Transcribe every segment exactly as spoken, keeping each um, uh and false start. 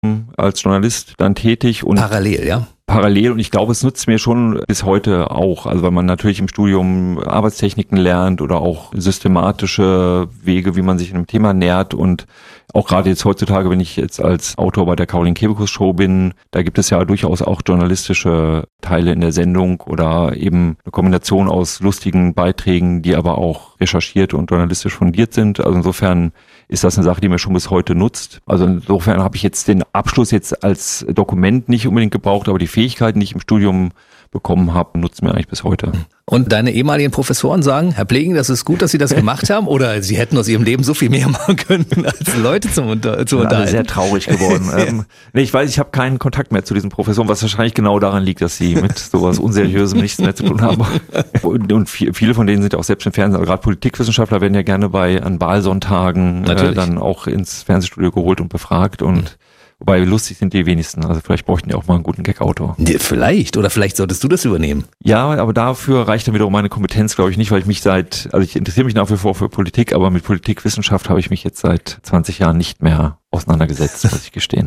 als Journalist dann tätig. Und parallel, ja? Parallel, und ich glaube, es nutzt mir schon bis heute auch, also weil man natürlich im Studium Arbeitstechniken lernt oder auch systematische Wege, wie man sich einem Thema nähert, und auch gerade jetzt heutzutage, wenn ich jetzt als Autor bei der Caroline Kebekus Show bin, da gibt es ja durchaus auch journalistische Teile in der Sendung oder eben eine Kombination aus lustigen Beiträgen, die aber auch recherchiert und journalistisch fundiert sind. Also insofern ist das eine Sache, die mir schon bis heute nutzt. Also insofern habe ich jetzt den Abschluss jetzt als Dokument nicht unbedingt gebraucht, aber die Fähigkeiten, die ich im Studium bekommen habe, nutzen mir eigentlich bis heute. Und deine ehemaligen Professoren sagen, Herr Plegen, das ist gut, dass Sie das gemacht haben, oder Sie hätten aus Ihrem Leben so viel mehr machen können, als Leute zum Unter- zu unterhalten? Sehr traurig geworden. ähm, nee, ich weiß, ich habe keinen Kontakt mehr zu diesen Professoren, was wahrscheinlich genau daran liegt, dass sie mit sowas Unseriösem nichts mehr zu tun haben. Und, und viele von denen sind ja auch selbst im Fernsehen, also gerade Politikwissenschaftler werden ja gerne bei an Wahlsonntagen äh, dann auch ins Fernsehstudio geholt und befragt, und mhm. Wobei lustig sind die wenigsten. Also vielleicht bräuchten die auch mal einen guten Gag-Autor. Ja, vielleicht. Oder vielleicht solltest du das übernehmen. Ja, aber dafür reicht dann wiederum meine Kompetenz, glaube ich, nicht, weil ich mich seit, also ich interessiere mich nach wie vor für Politik, aber mit Politikwissenschaft habe ich mich jetzt seit zwanzig Jahren nicht mehr auseinandergesetzt, muss ich gestehen.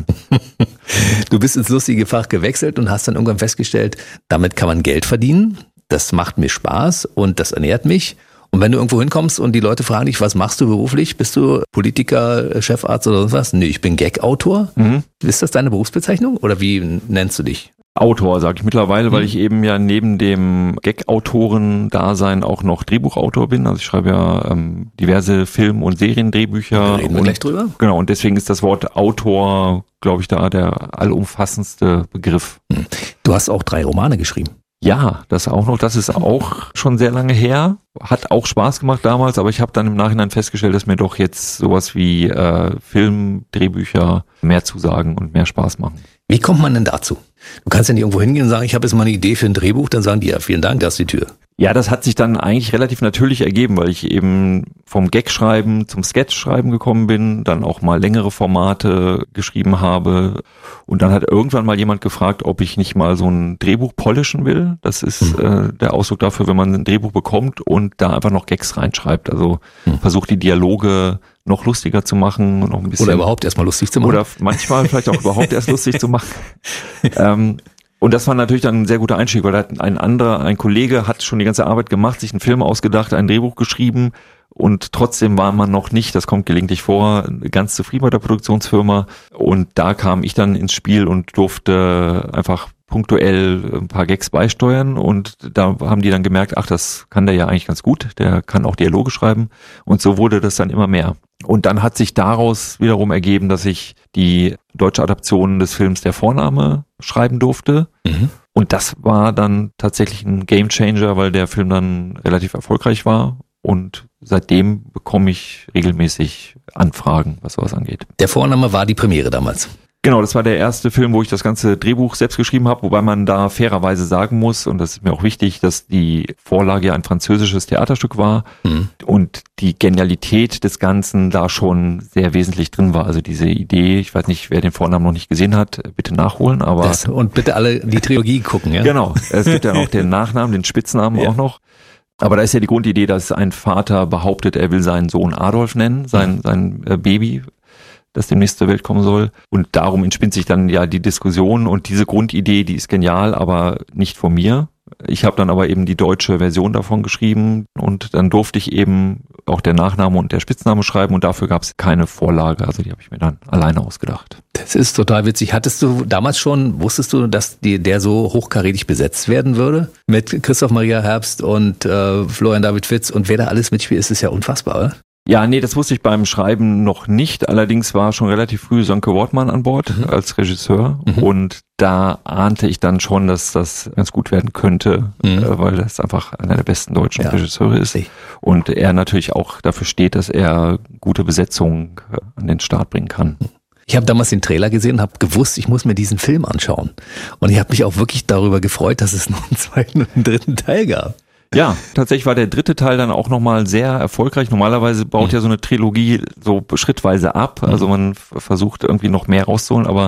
Du bist ins lustige Fach gewechselt und hast dann irgendwann festgestellt, damit kann man Geld verdienen. Das macht mir Spaß und das ernährt mich. Und wenn du irgendwo hinkommst und die Leute fragen dich, was machst du beruflich? Bist du Politiker, Chefarzt oder sonst was? Nee, ich bin Gag-Autor. Mhm. Ist das deine Berufsbezeichnung oder wie nennst du dich? Autor, sage ich mittlerweile, mhm. weil ich eben ja neben dem Gag-Autoren-Dasein auch noch Drehbuchautor bin. Also ich schreibe ja ähm, diverse Film- und Seriendrehbücher. Da reden wir und, gleich drüber. Genau, und deswegen ist das Wort Autor, glaube ich, da der allumfassendste Begriff. Mhm. Du hast auch drei Romane geschrieben. Ja, das auch noch. Das ist auch schon sehr lange her. Hat auch Spaß gemacht damals, aber ich habe dann im Nachhinein festgestellt, dass mir doch jetzt sowas wie äh, Film, Drehbücher mehr zusagen und mehr Spaß machen. Wie kommt man denn dazu? Du kannst ja nicht irgendwo hingehen und sagen, ich habe jetzt mal eine Idee für ein Drehbuch, dann sagen die, ja, vielen Dank, da ist die Tür. Ja, das hat sich dann eigentlich relativ natürlich ergeben, weil ich eben vom Gag-Schreiben zum Sketch-Schreiben gekommen bin, dann auch mal längere Formate geschrieben habe, und dann hat irgendwann mal jemand gefragt, ob ich nicht mal so ein Drehbuch polischen will. Das ist mhm. äh, der Ausdruck dafür, wenn man ein Drehbuch bekommt und da einfach noch Gags reinschreibt. Also mhm. versucht die Dialoge noch lustiger zu machen und noch ein bisschen. Oder überhaupt erstmal lustig zu machen. Oder manchmal vielleicht auch überhaupt erst lustig zu machen. ähm, Und das war natürlich dann ein sehr guter Einstieg, weil da hat ein anderer, ein Kollege hat schon die ganze Arbeit gemacht, sich einen Film ausgedacht, ein Drehbuch geschrieben, und trotzdem war man noch nicht, das kommt gelegentlich vor, ganz zufrieden mit der Produktionsfirma, und da kam ich dann ins Spiel und durfte einfach punktuell ein paar Gags beisteuern, und da haben die dann gemerkt, ach, das kann der ja eigentlich ganz gut, der kann auch Dialoge schreiben, und so wurde das dann immer mehr. Und dann hat sich daraus wiederum ergeben, dass ich die deutsche Adaption des Films Der Vorname schreiben durfte. Mhm. Und das war dann tatsächlich ein Gamechanger, weil der Film dann relativ erfolgreich war. Und seitdem bekomme ich regelmäßig Anfragen, was sowas angeht. Der Vorname war die Premiere damals. Genau, das war der erste Film, wo ich das ganze Drehbuch selbst geschrieben habe, wobei man da fairerweise sagen muss, und das ist mir auch wichtig, dass die Vorlage ja ein französisches Theaterstück war mhm. und die Genialität des Ganzen da schon sehr wesentlich drin war. Also diese Idee, ich weiß nicht, wer den Vornamen noch nicht gesehen hat, bitte nachholen. Aber das, und bitte alle die Trilogie gucken, ja? Genau, es gibt ja noch den Nachnamen, den Spitznamen ja. auch noch. Aber da ist ja die Grundidee, dass ein Vater behauptet, er will seinen Sohn Adolf nennen, sein, sein äh, Baby, das demnächst zur Welt kommen soll. Und darum entspinnt sich dann ja die Diskussion, und diese Grundidee, die ist genial, aber nicht von mir. Ich habe dann aber eben die deutsche Version davon geschrieben, und dann durfte ich eben auch der Nachname und der Spitzname schreiben, und dafür gab es keine Vorlage. Also die habe ich mir dann alleine ausgedacht. Das ist total witzig. Hattest du damals schon, wusstest du, dass die, der so hochkarätig besetzt werden würde? Mit Christoph Maria Herbst und äh, Florian David Fitz und wer da alles mitspielt, ist es ja unfassbar, oder? Ja, nee, das wusste ich beim Schreiben noch nicht. Allerdings war schon relativ früh Sönke Wortmann an Bord mhm. als Regisseur. Mhm. Und da ahnte ich dann schon, dass das ganz gut werden könnte, mhm. äh, weil das einfach einer der besten deutschen ja. Regisseure ist. Und er natürlich auch dafür steht, dass er gute Besetzung an den Start bringen kann. Ich habe damals den Trailer gesehen und habe gewusst, ich muss mir diesen Film anschauen. Und ich habe mich auch wirklich darüber gefreut, dass es noch einen zweiten und einen dritten Teil gab. Ja, tatsächlich war der dritte Teil dann auch nochmal sehr erfolgreich. Normalerweise baut mhm. ja so eine Trilogie so schrittweise ab. Also man f- versucht irgendwie noch mehr rauszuholen, aber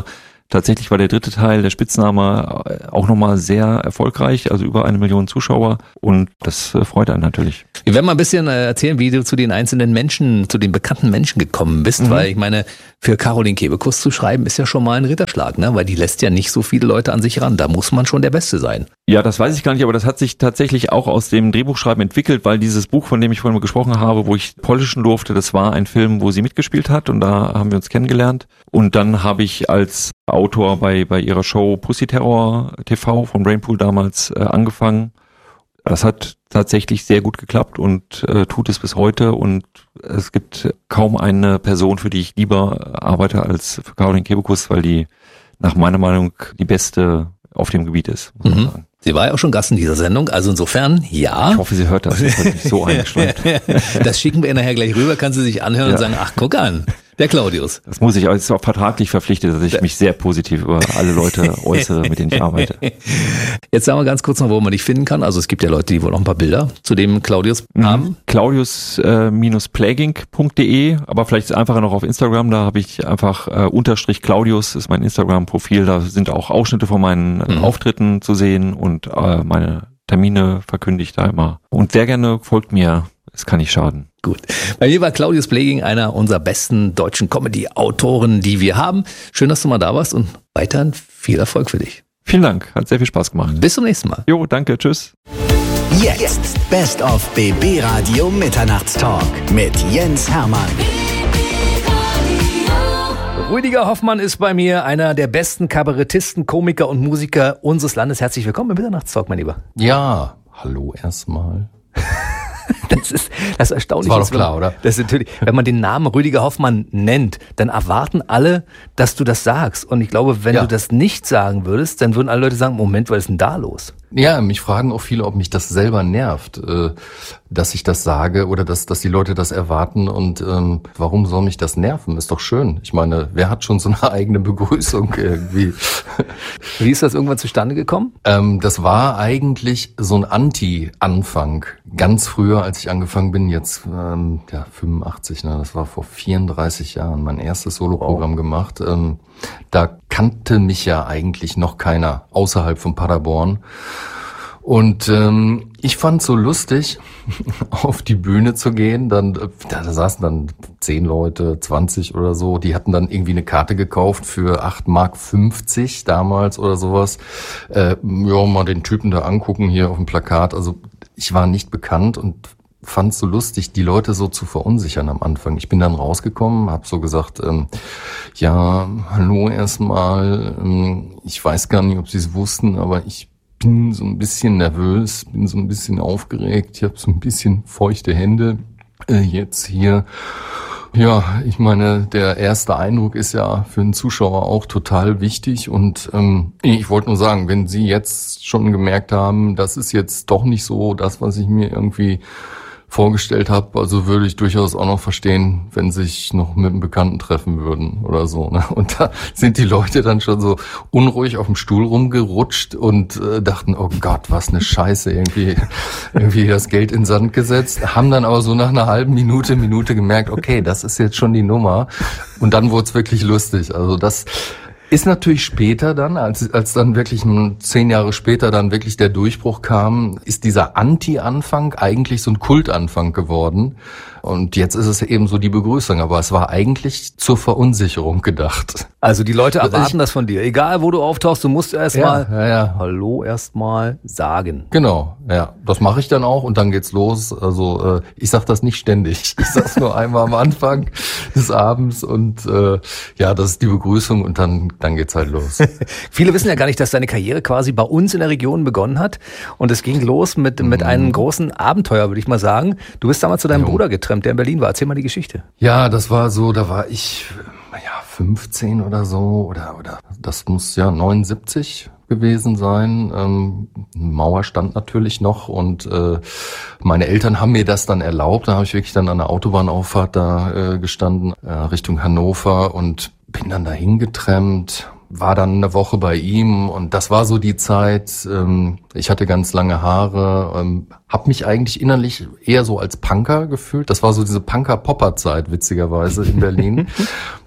Tatsächlich war der dritte Teil, der Spitzname, auch nochmal sehr erfolgreich, also über eine Million Zuschauer und das freut einen natürlich. Wir werden mal ein bisschen erzählen, wie du zu den einzelnen Menschen, zu den bekannten Menschen gekommen bist, mhm. weil ich meine, für Caroline Kebekus zu schreiben ist ja schon mal ein Ritterschlag, ne? Weil die lässt ja nicht so viele Leute an sich ran, da muss man schon der Beste sein. Ja, das weiß ich gar nicht, aber das hat sich tatsächlich auch aus dem Drehbuchschreiben entwickelt, weil dieses Buch, von dem ich vorhin gesprochen habe, wo ich polnischen durfte, das war ein Film, wo sie mitgespielt hat und da haben wir uns kennengelernt und dann habe ich als Autor bei bei ihrer Show Pussy Terror T V von Brainpool damals äh, angefangen. Das hat tatsächlich sehr gut geklappt und äh, tut es bis heute und es gibt kaum eine Person, für die ich lieber arbeite als für Caroline Kebekus, weil die nach meiner Meinung die beste auf dem Gebiet ist, muss man mhm. sagen. Sie war ja auch schon Gast in dieser Sendung, also insofern, ja. Ich hoffe, sie hört das, das hat mich so eingeschränkt. Das schicken wir ihr nachher gleich rüber, kann sie sich anhören ja. und sagen, ach, guck an, der Claudius. Das muss ich, es ist auch vertraglich verpflichtet, dass ich mich sehr positiv über alle Leute äußere, mit denen ich arbeite. Jetzt sagen wir ganz kurz noch, wo man dich finden kann. Also es gibt ja Leute, die wohl noch ein paar Bilder zu dem Claudius haben. Mhm. Claudius Plagging punkt de, aber vielleicht einfacher noch auf Instagram, da habe ich einfach äh, Unterstrich Claudius, ist mein Instagram-Profil, da sind auch Ausschnitte von meinen mhm. Auftritten zu sehen und äh, meine Termine verkünde ich da immer. Und sehr gerne folgt mir, es kann nicht schaden. Gut. Bei mir war Claudius Plagging einer unserer besten deutschen Comedy-Autoren, die wir haben. Schön, dass du mal da warst und weiterhin viel Erfolg für dich. Vielen Dank, hat sehr viel Spaß gemacht. Bis zum nächsten Mal. Jo, danke, tschüss. Jetzt Best of B B Radio Mitternachtstalk mit Jens Hermann. Rüdiger Hoffmann ist bei mir, einer der besten Kabarettisten, Komiker und Musiker unseres Landes. Herzlich willkommen im Mitternachtstalk, mein Lieber. Ja, hallo erstmal. Das ist das Erstaunliche. Das war doch klar, oder? Das ist natürlich, wenn man den Namen Rüdiger Hoffmann nennt, dann erwarten alle, dass du das sagst. Und ich glaube, wenn ja. du das nicht sagen würdest, dann würden alle Leute sagen, Moment, was ist denn da los? Ja, mich fragen auch viele, ob mich das selber nervt, äh, dass ich das sage oder dass, dass die Leute das erwarten. Und ähm, warum soll mich das nerven? Ist doch schön. Ich meine, wer hat schon so eine eigene Begrüßung irgendwie? Wie ist das irgendwann zustande gekommen? Ähm, das war eigentlich so ein Anti-Anfang. Ganz früher, als ich angefangen bin, jetzt ähm, ja fünfundachtzig, ne, das war vor vierunddreißig Jahren, mein erstes Soloprogramm wow. gemacht. Ähm, da kannte mich ja eigentlich noch keiner außerhalb von Paderborn. Und ähm, ich fand so lustig, auf die Bühne zu gehen. Dann da, da saßen dann zehn Leute, zwanzig oder so. Die hatten dann irgendwie eine Karte gekauft für acht Mark fünfzig damals oder sowas. Äh, ja, mal den Typen da angucken hier auf dem Plakat. Also ich war nicht bekannt und fand es so lustig, die Leute so zu verunsichern am Anfang. Ich bin dann rausgekommen, habe so gesagt, ähm, ja, hallo erstmal. Ähm, ich weiß gar nicht, ob Sie es wussten, aber ich bin so ein bisschen nervös, bin so ein bisschen aufgeregt. Ich habe so ein bisschen feuchte Hände äh, jetzt hier. Ja, ich meine, der erste Eindruck ist ja für einen Zuschauer auch total wichtig und ähm, ich wollte nur sagen, wenn Sie jetzt schon gemerkt haben, das ist jetzt doch nicht so das, was ich mir irgendwie vorgestellt habe, also würde ich durchaus auch noch verstehen, wenn sich noch mit einem Bekannten treffen würden oder so. Ne? Und da sind die Leute dann schon so unruhig auf dem Stuhl rumgerutscht und äh, dachten, oh Gott, was eine Scheiße, irgendwie irgendwie das Geld in den Sand gesetzt, haben dann aber so nach einer halben Minute, Minute gemerkt, okay, das ist jetzt schon die Nummer. Und dann wurde es wirklich lustig. Also das ist natürlich später dann, als als dann wirklich zehn Jahre später dann wirklich der Durchbruch kam, ist dieser Anti-Anfang eigentlich so ein Kultanfang geworden. Und jetzt ist es eben so die Begrüßung, aber es war eigentlich zur Verunsicherung gedacht. Also die Leute erwarten ich, das von dir. Egal, wo du auftauchst, du musst erstmal ja, ja, ja. Hallo erstmal sagen. Genau, ja. Das mache ich dann auch und dann geht's los. Also äh, ich sag das nicht ständig. Ich sag's nur einmal am Anfang des Abends und äh, ja, das ist die Begrüßung und dann dann geht's halt los. Viele wissen ja gar nicht, dass deine Karriere quasi bei uns in der Region begonnen hat und es ging los mit mit mhm. einem großen Abenteuer, würde ich mal sagen. Du bist damals zu deinem jo. Bruder getrennt, der in Berlin war. Erzähl mal die Geschichte. Ja, das war so, da war ich ja fünfzehn oder so oder oder das muss ja neunundsiebzig gewesen sein. Ähm, Mauer stand natürlich noch und äh, meine Eltern haben mir das dann erlaubt. Da habe ich wirklich dann an der Autobahnauffahrt da äh, gestanden, äh, Richtung Hannover und bin dann dahin getrennt. War dann eine Woche bei ihm und das war so die Zeit, ähm, ich hatte ganz lange Haare, ähm, habe mich eigentlich innerlich eher so als Punker gefühlt. Das war so diese Punker-Popper-Zeit, witzigerweise, in Berlin.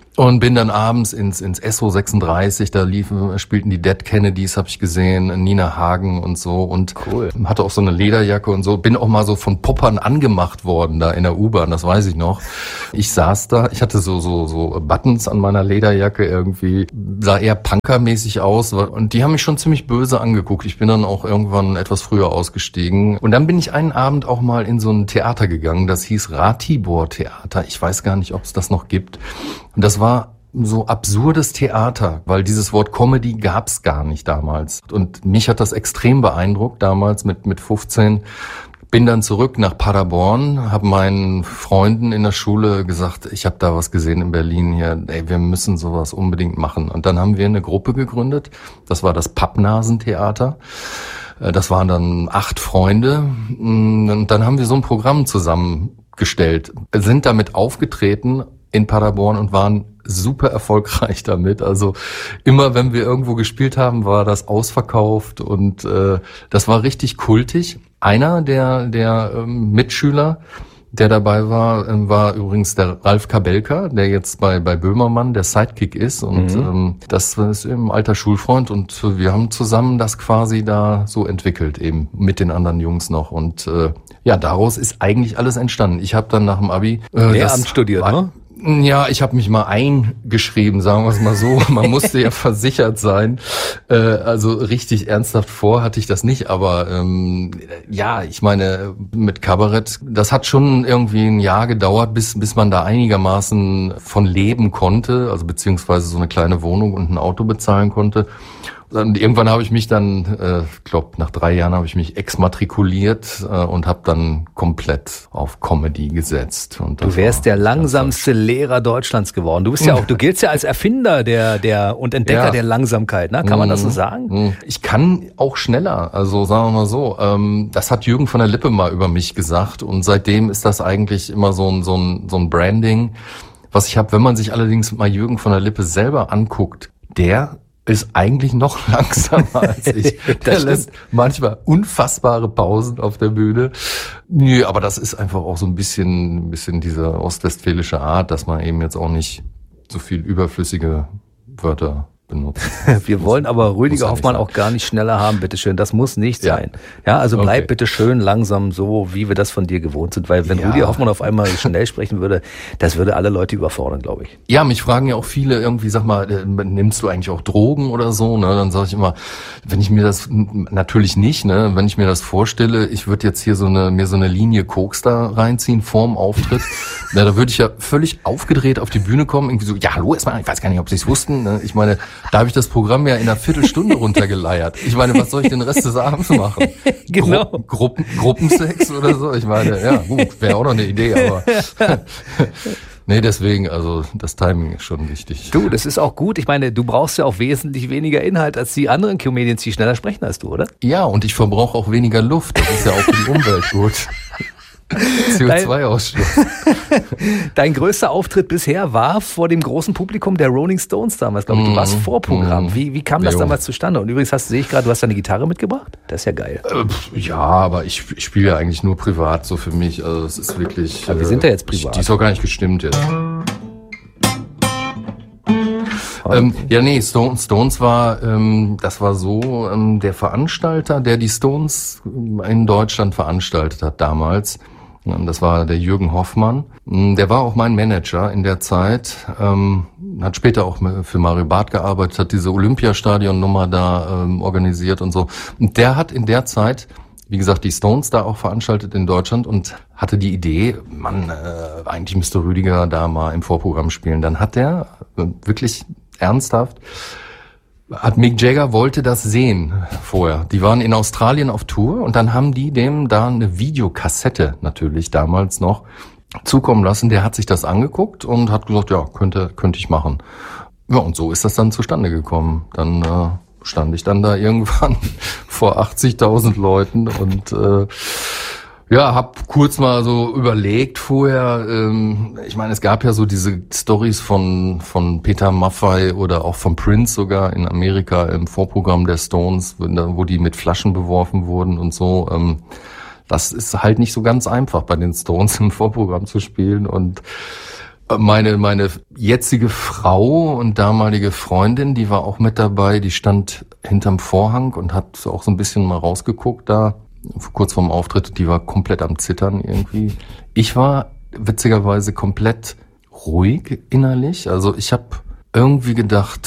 Und bin dann abends ins ins S O sechsunddreißig, da liefen, spielten die Dead Kennedys, habe ich gesehen, Nina Hagen und so. Und cool. Hatte auch so eine Lederjacke und so. Bin auch mal so von Poppern angemacht worden da in der U-Bahn, das weiß ich noch. Ich saß da, ich hatte so so so Buttons an meiner Lederjacke irgendwie, sah eher punkermäßig aus. Und die haben mich schon ziemlich böse angeguckt. Ich bin dann auch irgendwann etwas früher ausgestiegen. Und dann bin ich einen Abend auch mal in so ein Theater gegangen, das hieß Ratibor Theater. Ich weiß gar nicht, ob es das noch gibt. Und das war so absurdes Theater, weil dieses Wort Comedy gab's gar nicht damals. Und mich hat das extrem beeindruckt damals mit mit fünfzehn. Bin dann zurück nach Paderborn, habe meinen Freunden in der Schule gesagt, ich habe da was gesehen in Berlin hier, ey, wir müssen sowas unbedingt machen. Und dann haben wir eine Gruppe gegründet, das war das Pappnasentheater. Das waren dann acht Freunde und dann haben wir so ein Programm zusammengestellt, sind damit aufgetreten in Paderborn und waren super erfolgreich damit. Also immer, wenn wir irgendwo gespielt haben, war das ausverkauft und äh, das war richtig kultig. Einer der der ähm, Mitschüler, der dabei war, ähm, war übrigens der Ralf Kabelka, der jetzt bei bei Böhmermann der Sidekick ist und mhm. ähm, das ist eben alter Schulfreund und wir haben zusammen das quasi da so entwickelt, eben mit den anderen Jungs noch und äh, ja, daraus ist eigentlich alles entstanden. Ich habe dann nach dem Abi äh, Lehramt studiert, war, ne? Ja, ich habe mich mal eingeschrieben, sagen wir es mal so. Man musste ja versichert sein. Äh, also richtig ernsthaft vor hatte ich das nicht. Aber ähm, ja, ich meine, mit Kabarett, das hat schon irgendwie ein Jahr gedauert, bis bis man da einigermaßen von leben konnte. Also beziehungsweise so eine kleine Wohnung und ein Auto bezahlen konnte. Und irgendwann habe ich mich dann, äh, ich glaube nach drei Jahren habe ich mich exmatrikuliert äh, und habe dann komplett auf Comedy gesetzt. Und du wärst der langsamste Lehrer Deutschlands geworden. Du bist ja auch, du giltst ja als Erfinder der der und Entdecker ja. der Langsamkeit, ne? Kann man das so sagen? Ich kann auch schneller. Also sagen wir mal so. Ähm, das hat Jürgen von der Lippe mal über mich gesagt und seitdem ist das eigentlich immer so ein so ein so ein Branding, was ich habe. Wenn man sich allerdings mal Jürgen von der Lippe selber anguckt, der ist eigentlich noch langsamer als ich. Der lässt manchmal unfassbare Pausen auf der Bühne. Nö, aber das ist einfach auch so ein bisschen, ein bisschen diese ostwestfälische Art, dass man eben jetzt auch nicht so viel überflüssige Wörter benutzt. Wir wollen aber Rüdiger Hoffmann auch gar nicht schneller haben, bitteschön. Das muss nicht ja. sein. Ja, also bleib okay. bitte schön langsam so, wie wir das von dir gewohnt sind. Weil wenn ja. Rüdiger Hoffmann auf einmal schnell sprechen würde, das würde alle Leute überfordern, glaube ich. Ja, mich fragen ja auch viele irgendwie, sag mal, nimmst du eigentlich auch Drogen oder so? Ne? Dann sage ich immer, wenn ich mir das, natürlich nicht, ne, wenn ich mir das vorstelle, ich würde jetzt hier so eine, mir so eine Linie Koks da reinziehen vorm Auftritt, ja, da würde ich ja völlig aufgedreht auf die Bühne kommen, irgendwie so, ja, hallo erstmal, ich weiß gar nicht, ob sie es wussten. Ne? Ich meine, da habe ich das Programm ja in einer Viertelstunde runtergeleiert. Ich meine, was soll ich den Rest des Abends machen? Genau. Gru- Gruppen, Gruppensex oder so? Ich meine, ja, gut, wäre auch noch eine Idee, aber nee, deswegen, also das Timing ist schon wichtig. Du, das ist auch gut. Ich meine, du brauchst ja auch wesentlich weniger Inhalt als die anderen Comedians, die schneller sprechen als du, oder? Ja, und ich verbrauche auch weniger Luft. Das ist ja auch für die Umwelt gut. C O zwei Ausstoß. Dein größter Auftritt bisher war vor dem großen Publikum der Rolling Stones damals, glaube ich. Du warst Vorprogramm. Wie, wie kam das damals zustande? Und übrigens hast, sehe ich gerade, du hast deine Gitarre mitgebracht? Das ist ja geil. Äh, ja, aber ich, ich spiele ja eigentlich nur privat so für mich. Also es ist wirklich... Aber wir sind ja jetzt privat. Ich, die ist auch gar nicht gestimmt jetzt. Ähm, ja, nee, Stones, Stones war, ähm, das war so, ähm, der Veranstalter, der die Stones in Deutschland veranstaltet hat damals. Das war der Jürgen Hoffmann. Der war auch mein Manager in der Zeit, ähm, hat später auch für Mario Barth gearbeitet, hat diese Olympiastadion-Nummer da ähm, organisiert und so. Und der hat in der Zeit, wie gesagt, die Stones da auch veranstaltet in Deutschland und hatte die Idee, man, äh, eigentlich müsste Rüdiger da mal im Vorprogramm spielen. Dann hat der äh, wirklich ernsthaft, hat Mick Jagger wollte das sehen vorher. Die waren in Australien auf Tour und dann haben die dem da eine Videokassette natürlich damals noch zukommen lassen. Der hat sich das angeguckt und hat gesagt, ja, könnte könnte ich machen. Ja, und so ist das dann zustande gekommen. Dann äh, stand ich dann da irgendwann vor achtzigtausend Leuten und äh, ja, hab kurz mal so überlegt vorher, ähm, ich meine, es gab ja so diese Stories von von Peter Maffay oder auch von Prince sogar in Amerika im Vorprogramm der Stones, wo die mit Flaschen beworfen wurden und so. Ähm, das ist halt nicht so ganz einfach, bei den Stones im Vorprogramm zu spielen und Meine, meine jetzige Frau und damalige Freundin, die war auch mit dabei, die stand hinterm Vorhang und hat auch so ein bisschen mal rausgeguckt da, kurz vorm Auftritt, die war komplett am Zittern irgendwie. Ich war witzigerweise komplett ruhig innerlich, also ich habe irgendwie gedacht,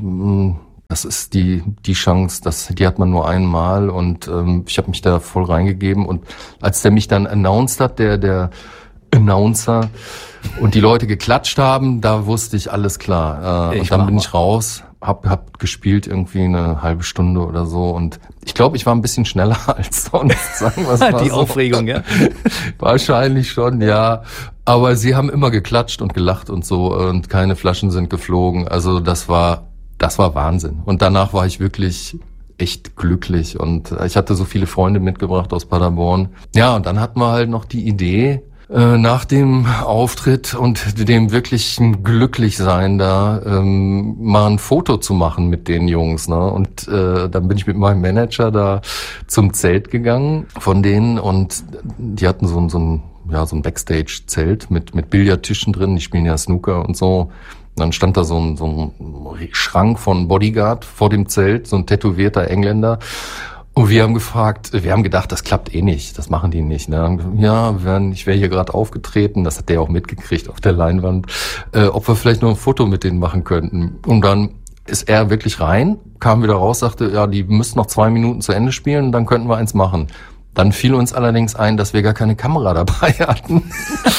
das ist die die Chance, das, die hat man nur einmal und ähm, ich habe mich da voll reingegeben und als der mich dann announced hat, der der Announcer und die Leute geklatscht haben, da wusste ich, alles klar. Äh, und dann bin ich raus, hab, hab gespielt irgendwie eine halbe Stunde oder so und ich glaube, ich war ein bisschen schneller als sonst, sagen wir es mal Die so. Aufregung, ja? Wahrscheinlich schon, ja. Aber sie haben immer geklatscht und gelacht und so und keine Flaschen sind geflogen. Also das war, das war Wahnsinn. Und danach war ich wirklich echt glücklich und ich hatte so viele Freunde mitgebracht aus Paderborn. Ja, und dann hatten wir halt noch die Idee, nach dem Auftritt und dem wirklichen Glücklichsein da ähm, mal ein Foto zu machen mit den Jungs, ne? Und äh, dann bin ich mit meinem Manager da zum Zelt gegangen von denen und die hatten so ein so ein ja so ein Backstage-Zelt mit mit Billardtischen drin. Die spielen ja Snooker und so. Und dann stand da so ein so ein Schrank von Bodyguard vor dem Zelt, so ein tätowierter Engländer. Und wir haben gefragt, wir haben gedacht, das klappt eh nicht, das machen die nicht. Ne? Ja, ich wäre hier gerade aufgetreten, das hat der auch mitgekriegt auf der Leinwand, äh, ob wir vielleicht noch ein Foto mit denen machen könnten. Und dann ist er wirklich rein, kam wieder raus, sagte, ja, die müssten noch zwei Minuten zu Ende spielen und dann könnten wir eins machen. Dann fiel uns allerdings ein, dass wir gar keine Kamera dabei hatten.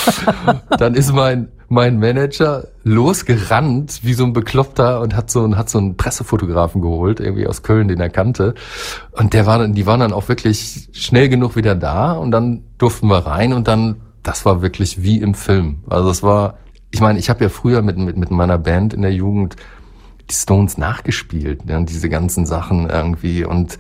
Dann ist mein mein Manager losgerannt wie so ein Bekloppter und hat so ein hat so einen Pressefotografen geholt, irgendwie aus Köln, den er kannte. Und der war dann, die waren dann auch wirklich schnell genug wieder da und dann durften wir rein und dann, das war wirklich wie im Film. Also es war, ich meine, ich habe ja früher mit mit mit meiner Band in der Jugend die Stones nachgespielt, ja, diese ganzen Sachen irgendwie und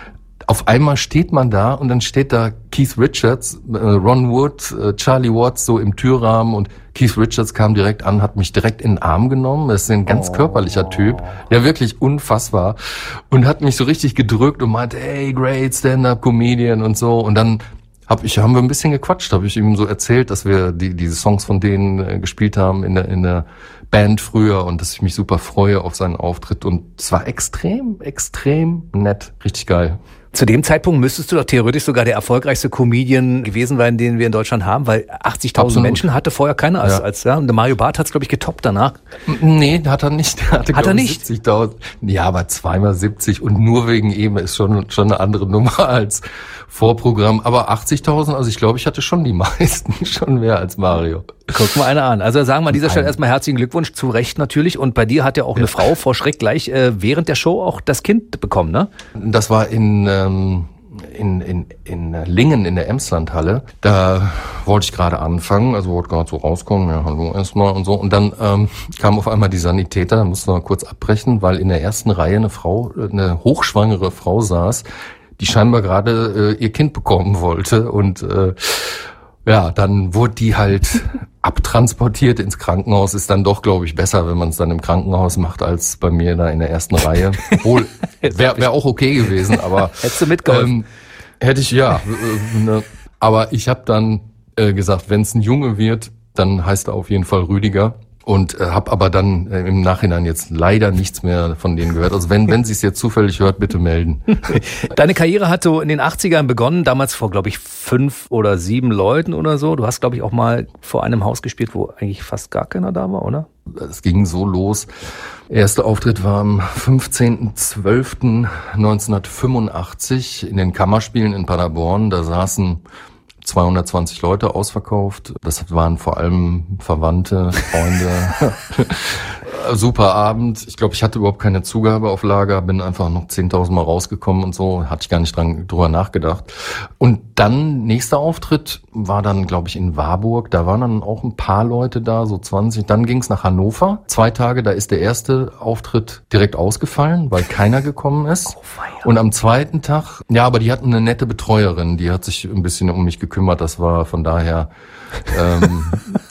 auf einmal steht man da und dann steht da Keith Richards, äh, Ron Wood, äh, Charlie Watts so im Türrahmen und Keith Richards kam direkt an, hat mich direkt in den Arm genommen. Das ist ein ganz oh. körperlicher Typ, der wirklich unfassbar und hat mich so richtig gedrückt und meinte, hey, great Stand-up-Comedian und so. Und dann hab ich, haben wir ein bisschen gequatscht, habe ich ihm so erzählt, dass wir die diese Songs von denen äh, gespielt haben in der in der Band früher und dass ich mich super freue auf seinen Auftritt und es war extrem, extrem nett, richtig geil. Zu dem Zeitpunkt müsstest du doch theoretisch sogar der erfolgreichste Comedian gewesen sein, den wir in Deutschland haben, weil achtzigtausend Menschen hatte vorher keiner als, ja. als ja. Und der Mario Barth hat es, glaube ich, getoppt danach. Nee, hat er nicht. Der hatte, hat er nicht? siebzigtausend. Ja, aber zweimal siebzig und nur wegen ihm ist schon, schon eine andere Nummer als Vorprogramm. Aber achtzigtausend, also ich glaube, ich hatte schon die meisten, schon mehr als Mario. Guck mal einer an. Also sagen wir an dieser Stelle erstmal herzlichen Glückwunsch, zu Recht natürlich. Und bei dir hat ja auch eine ja. Frau vor Schreck gleich äh, während der Show auch das Kind bekommen, ne? Das war in ähm, in in in Lingen in der Emslandhalle. Da wollte ich gerade anfangen, also wollte gerade so rauskommen, ja hallo erstmal und so. Und dann ähm, kam auf einmal die Sanitäter, da mussten wir kurz abbrechen, weil in der ersten Reihe eine Frau, eine hochschwangere Frau saß, die scheinbar gerade äh, ihr Kind bekommen wollte und äh, ja, dann wurde die halt abtransportiert ins Krankenhaus. Ist dann doch, glaube ich, besser, wenn man es dann im Krankenhaus macht, als bei mir da in der ersten Reihe. Wohl, wäre wär auch okay gewesen, aber hättest du mitgeholfen? Ähm, hätte ich, ja. Äh, ne, aber ich habe dann äh, gesagt, wenn es ein Junge wird, dann heißt er auf jeden Fall Rüdiger. Und äh, habe aber dann äh, im Nachhinein jetzt leider nichts mehr von denen gehört. Also wenn wenn sie es jetzt zufällig hört, bitte melden. Deine Karriere hat so in den achtzigern begonnen, damals vor, glaube ich, fünf oder sieben Leuten oder so. Du hast, glaube ich, auch mal vor einem Haus gespielt, wo eigentlich fast gar keiner da war, oder? Es ging so los. Erster Auftritt war am fünfzehnten zwölften neunzehnhundertfünfundachtzig in den Kammerspielen in Paderborn. Da saßen zweihundertzwanzig Leute, ausverkauft. Das waren vor allem Verwandte, Freunde. Super Abend. Ich glaube, ich hatte überhaupt keine Zugabe auf Lager, bin einfach noch zehntausend Mal rausgekommen und so. Hatte ich gar nicht dran, drüber nachgedacht. Und dann, nächster Auftritt war dann, glaube ich, in Warburg. Da waren dann auch ein paar Leute da, so zwanzig. Dann ging es nach Hannover. Zwei Tage, da ist der erste Auftritt direkt ausgefallen, weil keiner gekommen ist. Oh, und am zweiten Tag, ja, aber die hatten eine nette Betreuerin, die hat sich ein bisschen um mich gekümmert. Das war von daher ähm,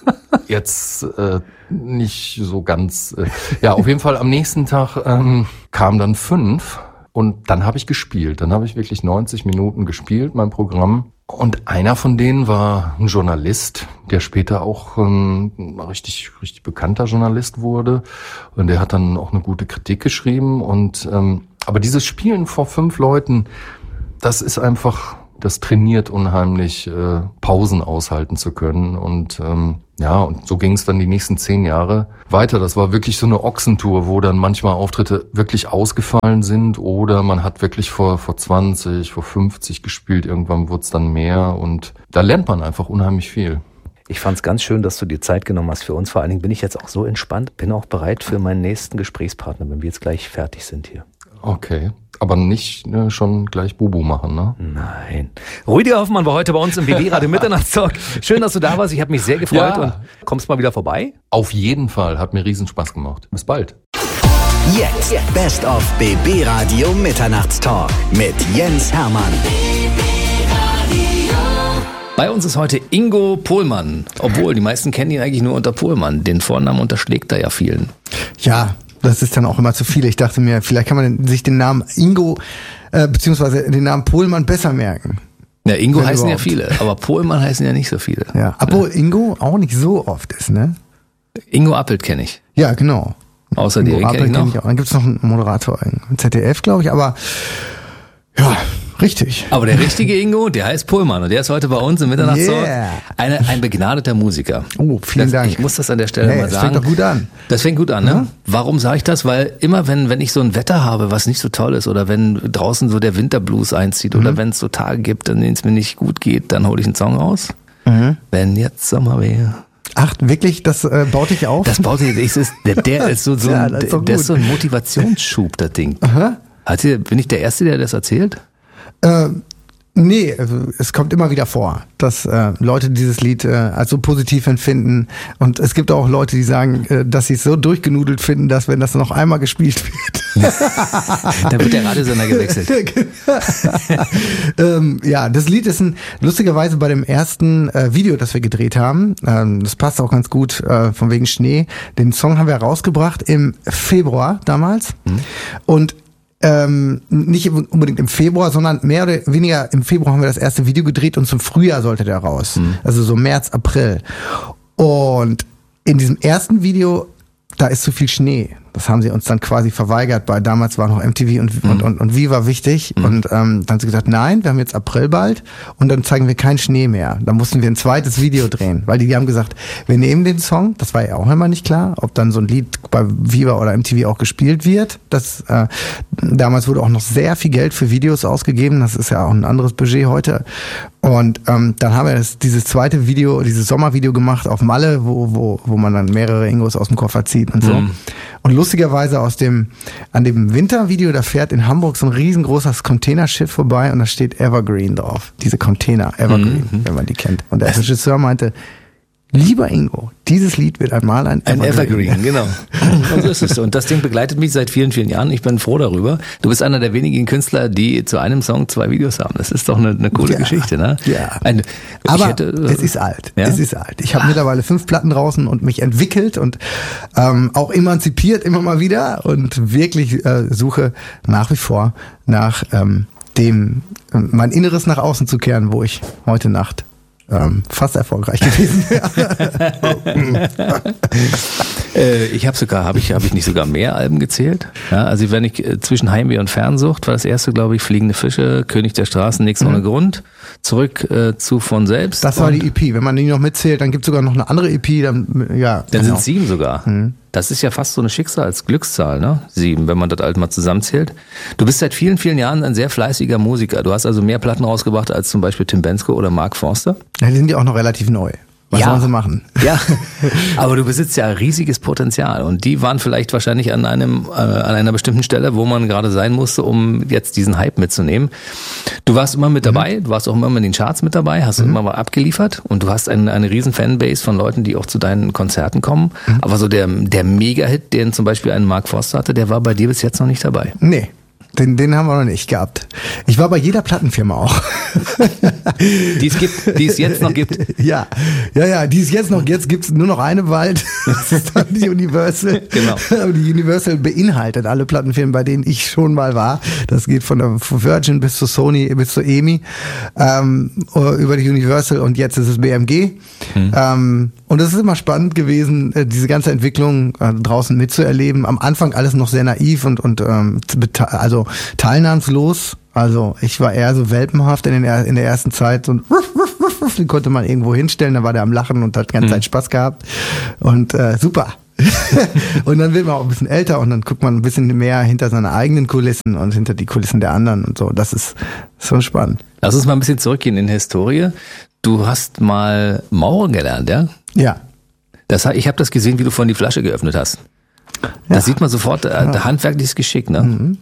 jetzt äh, nicht so ganz. Äh, ja, auf jeden Fall am nächsten Tag ähm, kamen dann fünf und dann habe ich gespielt. Dann habe ich wirklich neunzig Minuten gespielt, mein Programm. Und einer von denen war ein Journalist, der später auch ähm, ein richtig, richtig bekannter Journalist wurde. Und der hat dann auch eine gute Kritik geschrieben. Und ähm, aber dieses Spielen vor fünf Leuten, das ist einfach, das trainiert unheimlich, äh, Pausen aushalten zu können. Und ähm, ja, und so ging es dann die nächsten zehn Jahre weiter. Das war wirklich so eine Ochsentour, wo dann manchmal Auftritte wirklich ausgefallen sind oder man hat wirklich vor vor zwanzig, vor fünfzig gespielt. Irgendwann wurde es dann mehr und da lernt man einfach unheimlich viel. Ich fand es ganz schön, dass du dir Zeit genommen hast für uns. Vor allen Dingen bin ich jetzt auch so entspannt, bin auch bereit für meinen nächsten Gesprächspartner, wenn wir jetzt gleich fertig sind hier. Okay, aber nicht ne, schon gleich Bubu machen, ne? Nein. Rüdiger Hoffmann war heute bei uns im B B Radio Mitternachtstalk. Schön, dass du da warst. Ich habe mich sehr gefreut Ja. und kommst mal wieder vorbei. Auf jeden Fall, hat mir riesen Spaß gemacht. Bis bald. Jetzt Best of B B Radio Mitternachtstalk mit Jens Hermann. Bei uns ist heute Ingo Pohlmann. Obwohl, die meisten kennen ihn eigentlich nur unter Pohlmann. Den Vornamen unterschlägt er ja vielen. Ja, das ist dann auch immer zu viel. Ich dachte mir, vielleicht kann man sich den Namen Ingo, äh, beziehungsweise den Namen Pohlmann besser merken. Ja, Ingo Wenn heißen überhaupt. ja viele, aber Pohlmann heißen ja nicht so viele. Ja, obwohl Ingo auch nicht so oft ist, ne? Ingo Appelt kenne ich. Ja, genau. Außer dir, Ingo den kenne Appel ich kenn noch. ich auch. Dann gibt's noch einen Moderator im Z D F, glaube ich, aber ja, richtig. Aber der richtige Ingo, der heißt Pohlmann und der ist heute bei uns im Mitternachtstalk. Yeah. Eine, ein begnadeter Musiker. Oh, vielen das, Dank. Ich muss das an der Stelle Hey, mal das sagen. fängt doch gut an. Das fängt gut an, ne? Warum sage ich das? Weil immer wenn, wenn ich so ein Wetter habe, was nicht so toll ist, oder wenn draußen so der Winterblues einzieht, Mhm. oder wenn es so Tage gibt, an denen es mir nicht gut geht, dann hole ich einen Song raus. Mhm. Wenn jetzt Sommer wäre. Ach, wirklich, das äh, baut dich auf? Das baut sich, das ist, der, der ist so, so Ja, ein, das ist doch der ist gut. so ein Motivationsschub, das Ding. Aha. Hat ihr, bin ich der Erste, der das erzählt? Äh, nee, also es kommt immer wieder vor, dass äh, Leute dieses Lied äh, als so positiv empfinden. Und es gibt auch Leute, die sagen, äh, dass sie es so durchgenudelt finden, dass wenn das noch einmal gespielt wird. Da wird der Radiosender gewechselt. ähm, ja, das Lied ist ein, lustigerweise bei dem ersten äh, Video, das wir gedreht haben, ähm, das passt auch ganz gut, äh, von wegen Schnee. Den Song haben wir rausgebracht im Februar damals. Mhm. Und Ähm, nicht unbedingt im Februar, sondern mehr oder weniger im Februar haben wir das erste Video gedreht und zum Frühjahr sollte der raus. Mhm. Also so März, April. Und in diesem ersten Video, da ist zu viel Schnee. Das haben sie uns dann quasi verweigert, weil damals war noch M T V und, mhm. und, und, und Viva wichtig. Mhm. Und ähm, dann haben sie gesagt, nein, wir haben jetzt April bald und dann zeigen wir keinen Schnee mehr. Dann mussten wir ein zweites Video drehen, weil die, die haben gesagt, wir nehmen den Song, das war ja auch immer nicht klar, ob dann so ein Lied bei Viva oder M T V auch gespielt wird. Das äh, damals wurde auch noch sehr viel Geld für Videos ausgegeben, das ist ja auch ein anderes Budget heute. Und ähm, dann haben wir das, dieses zweite Video, dieses Sommervideo gemacht auf Malle, wo, wo, wo man dann mehrere Ingos aus dem Koffer zieht und so. Mhm. Und lustigerweise aus dem, an dem Wintervideo, da fährt in Hamburg so ein riesengroßes Containerschiff vorbei und da steht Evergreen drauf. Diese Container, Evergreen, mhm. wenn man die kennt. Und der Regisseur meinte, lieber Ingo, dieses Lied wird einmal ein Evergreen. Ein Evergreen, genau. Und so ist es. Und das Ding begleitet mich seit vielen, vielen Jahren. Ich bin froh darüber. Du bist einer der wenigen Künstler, die zu einem Song zwei Videos haben. Das ist doch eine, eine coole ja, Geschichte, ne? Ja. Eine, Aber hätte, es ist alt. Ja? Es ist alt. Ich habe mittlerweile fünf Platten draußen und mich entwickelt und ähm, auch emanzipiert immer mal wieder und wirklich äh, suche nach wie vor nach ähm, dem, äh, mein Inneres nach außen zu kehren, wo ich heute Nacht Ähm, fast erfolgreich gewesen wäre. äh, ich habe sogar, habe ich, habe ich nicht sogar mehr Alben gezählt? Ja, also wenn ich äh, zwischen Heimweh und Fernsucht war das erste, glaube ich, Fliegende Fische, König der Straßen, nichts mhm. ohne Grund, zurück äh, zu von selbst. Das war die E P. Wenn man die noch mitzählt, dann gibt es sogar noch eine andere E P. Dann ja. Dann genau. sind sieben sogar. Mhm. Das ist ja fast so eine Schicksalsglückszahl, ne? Sieben, wenn man das alt mal zusammenzählt. Du bist seit vielen, vielen Jahren ein sehr fleißiger Musiker. Du hast also mehr Platten rausgebracht als zum Beispiel Tim Bendzko oder Mark Forster. Ja, die sind ja auch noch relativ neu. Was ja. sollen sie machen? Ja, aber du besitzt ja riesiges Potenzial und die waren vielleicht wahrscheinlich an einem äh, an einer bestimmten Stelle, wo man gerade sein musste, um jetzt diesen Hype mitzunehmen. Du warst immer mit dabei, mhm. du warst auch immer in den Charts mit dabei, hast mhm. immer mal abgeliefert und du hast eine, eine riesen Fanbase von Leuten, die auch zu deinen Konzerten kommen. Mhm. Aber so der der Mega-Hit, den zum Beispiel ein Mark Forster hatte, der war bei dir bis jetzt noch nicht dabei. Nee. Den, den haben wir noch nicht gehabt. Ich war bei jeder Plattenfirma auch. Die es gibt, die es jetzt noch gibt. Ja, ja, ja, die es jetzt noch, jetzt gibt's nur noch eine bald. Das ist dann die Universal. Genau. Aber die Universal beinhaltet alle Plattenfirmen, bei denen ich schon mal war. Das geht von der Virgin bis zu Sony, bis zu E M I, ähm, über die Universal und jetzt ist es B M G. Hm. Ähm, und es ist immer spannend gewesen, diese ganze Entwicklung äh, draußen mitzuerleben. Am Anfang alles noch sehr naiv und, und ähm, also teilnahmslos. Also ich war eher so welpenhaft in, den, in der ersten Zeit und den konnte man irgendwo hinstellen, da war der am Lachen und hat die ganze Zeit Spaß gehabt und äh, super. Und dann wird man auch ein bisschen älter und dann guckt man ein bisschen mehr hinter seine eigenen Kulissen und hinter die Kulissen der anderen und so. Das ist so spannend. Lass uns mal ein bisschen zurückgehen in die Historie. Du hast mal Maurer gelernt, ja? Ja. Das, ich habe das gesehen, wie du vorhin die Flasche geöffnet hast. Da ja. sieht man sofort, äh, ja. handwerkliches Geschick, ne? Mhm.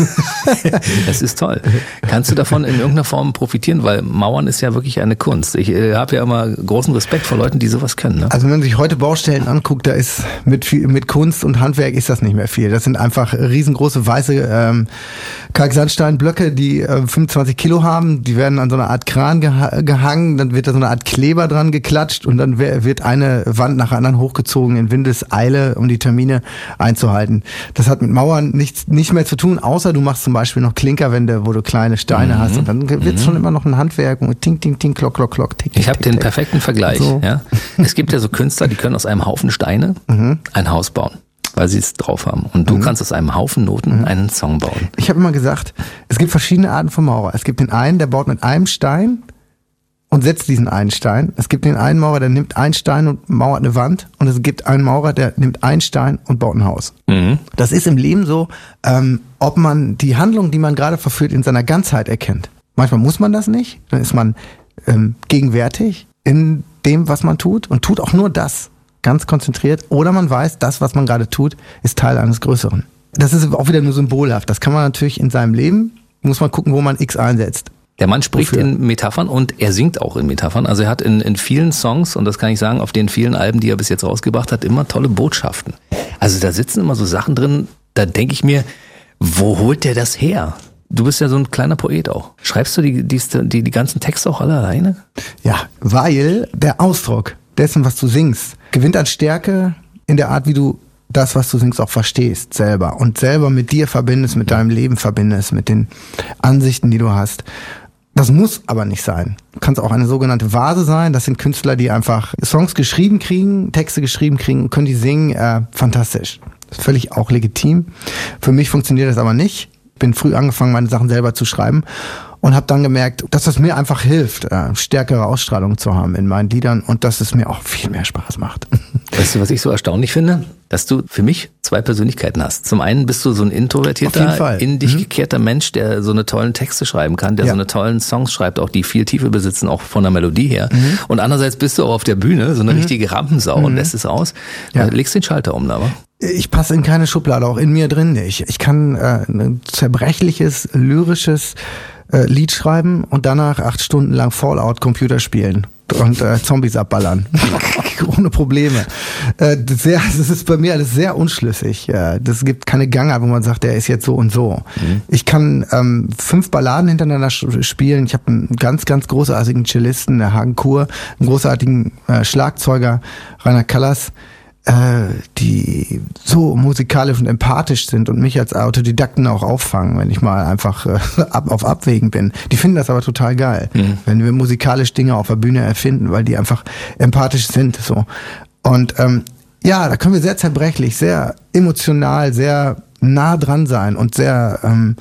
Das ist toll. Kannst du davon in irgendeiner Form profitieren? Weil Mauern ist ja wirklich eine Kunst. Ich äh, habe ja immer großen Respekt vor Leuten, die sowas können. Ne? Also wenn man sich heute Baustellen anguckt, da ist mit viel, mit Kunst und Handwerk ist das nicht mehr viel. Das sind einfach riesengroße weiße ähm, Kalksandsteinblöcke, die äh, fünfundzwanzig Kilo haben. Die werden an so einer Art Kran geha- gehangen, dann wird da so eine Art Kleber dran geklatscht und dann w- wird eine Wand nach der anderen hochgezogen in Windeseile, um die Termine einzuhalten. Das hat mit Mauern nichts nicht mehr zu tun, außer du machst zum Beispiel noch Klinkerwände, wo du kleine Steine mhm. hast und dann wird es mhm. schon immer noch ein Handwerk und ting, ting, ting, klock, klock, klock, tick, Ich habe den tick. perfekten Vergleich. So. Ja. Es gibt ja so Künstler, die können aus einem Haufen Steine mhm. ein Haus bauen, weil sie es drauf haben. Und du mhm. kannst aus einem Haufen Noten mhm. einen Song bauen. Ich habe immer gesagt, es gibt verschiedene Arten von Maurer. Es gibt den einen, der baut mit einem Stein und setzt diesen einen Stein. Es gibt den einen Maurer, der nimmt einen Stein und mauert eine Wand. Und es gibt einen Maurer, der nimmt einen Stein und baut ein Haus. Mhm. Das ist im Leben so, ähm, ob man die Handlung, die man gerade verführt, in seiner Ganzheit erkennt. Manchmal muss man das nicht. Dann ist man ähm, gegenwärtig in dem, was man tut und tut auch nur das ganz konzentriert. Oder man weiß, das, was man gerade tut, ist Teil eines Größeren. Das ist auch wieder nur symbolhaft. Das kann man natürlich in seinem Leben, muss man gucken, wo man X einsetzt. Der Mann spricht Wofür? in Metaphern und er singt auch in Metaphern. Also er hat in, in vielen Songs, und das kann ich sagen, auf den vielen Alben, die er bis jetzt rausgebracht hat, immer tolle Botschaften. Also da sitzen immer so Sachen drin, da denke ich mir, wo holt der das her? Du bist ja so ein kleiner Poet auch. Schreibst du die, die, die, die ganzen Texte auch alle alleine? Ja, weil der Ausdruck dessen, was du singst, gewinnt an Stärke in der Art, wie du das, was du singst, auch verstehst selber und selber mit dir verbindest, mit deinem Leben verbindest, mit den Ansichten, die du hast. Das muss aber nicht sein. Du kannst auch eine sogenannte Vase sein. Das sind Künstler, die einfach Songs geschrieben kriegen, Texte geschrieben kriegen, können die singen. Äh, fantastisch. Das ist völlig auch legitim. Für mich funktioniert das aber nicht. Ich bin früh angefangen, meine Sachen selber zu schreiben und habe dann gemerkt, dass das mir einfach hilft, äh, stärkere Ausstrahlung zu haben in meinen Liedern und dass es mir auch viel mehr Spaß macht. Weißt du, was ich so erstaunlich finde? Dass du für mich zwei Persönlichkeiten hast. Zum einen bist du so ein introvertierter, in dich mhm. gekehrter Mensch, der so eine tollen Texte schreiben kann, der ja. so eine tollen Songs schreibt, auch die viel Tiefe besitzen, auch von der Melodie her. Mhm. Und andererseits bist du auch auf der Bühne so eine mhm. richtige Rampensau mhm. und lässt es aus. Ja. Du legst den Schalter um, aber. Ich passe in keine Schublade, auch in mir drin nicht. Ich kann äh, ein zerbrechliches, lyrisches äh, Lied schreiben und danach acht Stunden lang Fallout Computer spielen und äh, Zombies abballern. Ohne Probleme. Äh, sehr, das ist bei mir alles sehr unschlüssig. Äh, das gibt keine Gangart, wo man sagt, der ist jetzt so und so. Mhm. Ich kann ähm, fünf Balladen hintereinander spielen. Ich habe einen ganz, ganz großartigen Cellisten, der Hagen Kur, einen großartigen äh, Schlagzeuger, Rainer Callas, äh, die so musikalisch und empathisch sind und mich als Autodidakten auch auffangen, wenn ich mal einfach äh, ab, auf Abwägen bin. Die finden das aber total geil, mhm. wenn wir musikalisch Dinge auf der Bühne erfinden, weil die einfach empathisch sind. So. Und ähm, ja, da können wir sehr zerbrechlich, sehr emotional, sehr nah dran sein und sehr ähm,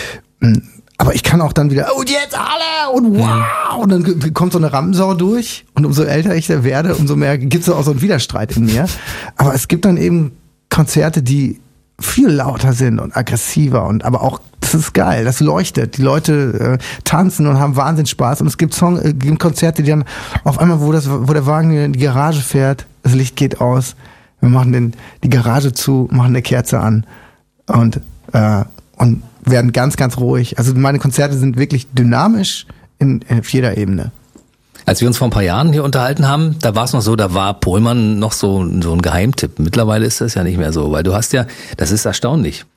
aber ich kann auch dann wieder, und jetzt alle und wow, und dann kommt so eine Rampensau durch und umso älter ich da werde, umso mehr gibt es auch so einen Widerstreit in mir. Aber es gibt dann eben Konzerte, die viel lauter sind und aggressiver und aber auch, das ist geil, das leuchtet. Die Leute äh, tanzen und haben Wahnsinns Spaß und es gibt Song, äh, gibt Konzerte, die dann auf einmal, wo das, wo der Wagen in die Garage fährt, das Licht geht aus, wir machen den, die Garage zu, machen eine Kerze an und äh, und werden ganz, ganz ruhig. Also meine Konzerte sind wirklich dynamisch in, in auf jeder Ebene. Als wir uns vor ein paar Jahren hier unterhalten haben, da war es noch so, da war Pohlmann noch so, so ein Geheimtipp. Mittlerweile ist das ja nicht mehr so, weil du hast ja, das ist erstaunlich.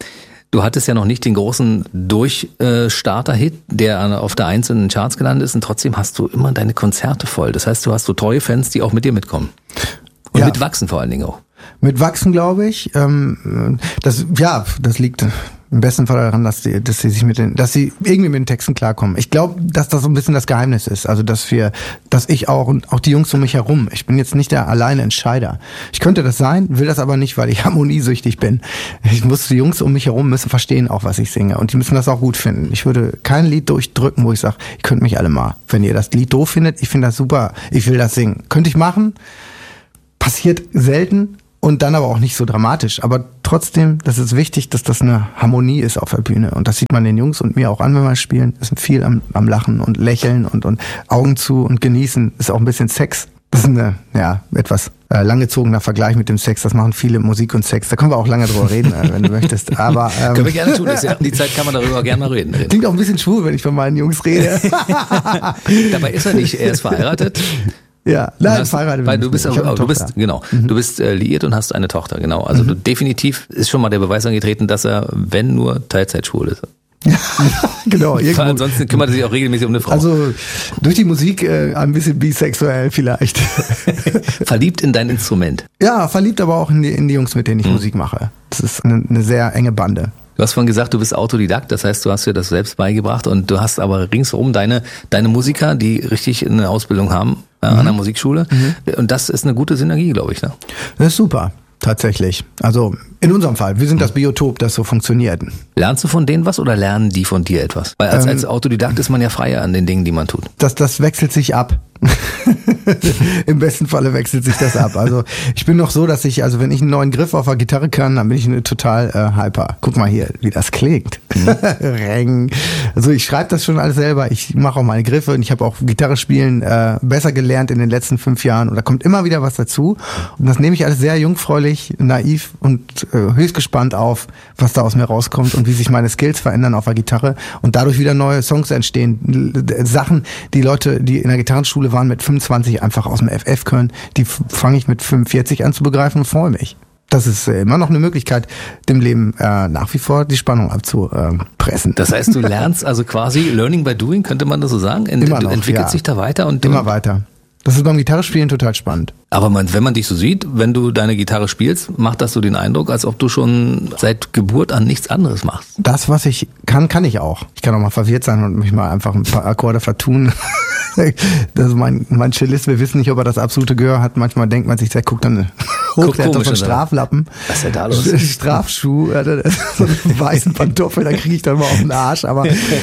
Du hattest ja noch nicht den großen Durchstarter-Hit, der auf der Eins in den Charts gelandet ist und trotzdem hast du immer deine Konzerte voll. Das heißt, du hast so treue Fans, die auch mit dir mitkommen. Und Ja. mitwachsen vor allen Dingen auch. Mit Wachsen, glaube ich. Ähm, das, ja, das liegt im besten Fall daran, dass sie, dass sie sich mit den, dass sie irgendwie mit den Texten klarkommen. Ich glaube, dass das so ein bisschen das Geheimnis ist. Also, dass wir, dass ich auch und auch die Jungs um mich herum. Ich bin jetzt nicht der alleine Entscheider. Ich könnte das sein, will das aber nicht, weil ich harmoniesüchtig bin. Ich muss, die Jungs um mich herum müssen verstehen auch, was ich singe. Und die müssen das auch gut finden. Ich würde kein Lied durchdrücken, wo ich sage, ihr könnt mich alle mal. Wenn ihr das Lied doof findet, ich finde das super. Ich will das singen. Könnte ich machen. Passiert selten. Und dann aber auch nicht so dramatisch. Aber trotzdem, das ist wichtig, dass das eine Harmonie ist auf der Bühne. Und das sieht man den Jungs und mir auch an, wenn wir spielen. Es sind viel am, am Lachen und Lächeln und, und Augen zu und genießen. Ist auch ein bisschen Sex. Das ist eine, ja, etwas äh, langgezogener Vergleich mit dem Sex. Das machen viele Musik und Sex. Da können wir auch lange drüber reden, äh, wenn du möchtest. Aber ähm, Können wir gerne tun. Das ist ja, die Zeit kann man darüber gerne mal reden. klingt auch ein bisschen schwul, wenn ich von meinen Jungs rede. Dabei ist er nicht, er ist verheiratet. Ja, Du nein, hast- verheiratet. Weil bin du ich bist, nicht. Ich hab eine du bist, Tochter. genau, du bist äh, liiert und hast eine Tochter, genau. Also du, definitiv ist schon mal der Beweis angetreten, dass er, wenn nur, Teilzeit schwul ist. Genau, irgendwo. Ansonsten kümmert er sich auch regelmäßig um eine Frau. Also durch die Musik äh, ein bisschen bisexuell vielleicht. Verliebt in dein Instrument. Ja, verliebt aber auch in die, in die Jungs, mit denen ich Musik mache. Das ist eine, eine sehr enge Bande. Du hast vorhin gesagt, du bist Autodidakt, das heißt, du hast dir das selbst beigebracht und du hast aber ringsherum deine, deine Musiker, die richtig eine Ausbildung haben äh, an der Musikschule. Und das ist eine gute Synergie, glaube ich. Ne? Das ist super, tatsächlich. Also in unserem Fall, wir sind das Biotop, das so funktioniert. Lernst du von denen was oder lernen die von dir etwas? Weil als, Ähm, als Autodidakt ist man ja freier an den Dingen, die man tut. Das, das wechselt sich ab. Im besten Falle wechselt sich das ab. Also ich bin noch so, dass ich, also wenn ich einen neuen Griff auf der Gitarre kann, dann bin ich eine total äh, hyper. Guck mal hier, wie das klingt. Reng. Also ich schreibe das schon alles selber. Ich mache auch meine Griffe und ich habe auch Gitarre spielen äh, besser gelernt in den letzten fünf Jahren. Und da kommt immer wieder was dazu. Und das nehme ich alles sehr jungfräulich, naiv und äh, höchst gespannt auf, was da aus mir rauskommt und wie sich meine Skills verändern auf der Gitarre und dadurch wieder neue Songs entstehen. L- Sachen, die Leute, die in der Gitarrenschule waren mit fünfundzwanzig einfach aus dem F F können, die f- fange ich mit fünfundvierzig an zu begreifen und freue mich. Das ist äh, immer noch eine Möglichkeit, dem Leben äh, nach wie vor die Spannung abzupressen. Das heißt, du lernst also quasi Learning by Doing, könnte man das so sagen? Ent, Immer noch, entwickelt ja. sich da weiter und Immer weiter. Das ist beim Gitarrespielen total spannend. Aber man, wenn man dich so sieht, wenn du deine Gitarre spielst, macht das so den Eindruck, als ob du schon seit Geburt an nichts anderes machst. Das, was ich kann, kann ich auch. Ich kann auch mal verwirrt sein und mich mal einfach ein paar Akkorde vertun. Das ist mein, mein Cellist, wir wissen nicht, ob er das absolute Gehör hat. Manchmal denkt man sich, der guckt dann hoch, Guckt der hat doch komisch, so einen oder? Straflappen. Was ist denn da los? Strafschuh, er hat so einen weißen Pantoffel, da kriege ich dann mal auf den Arsch. Aber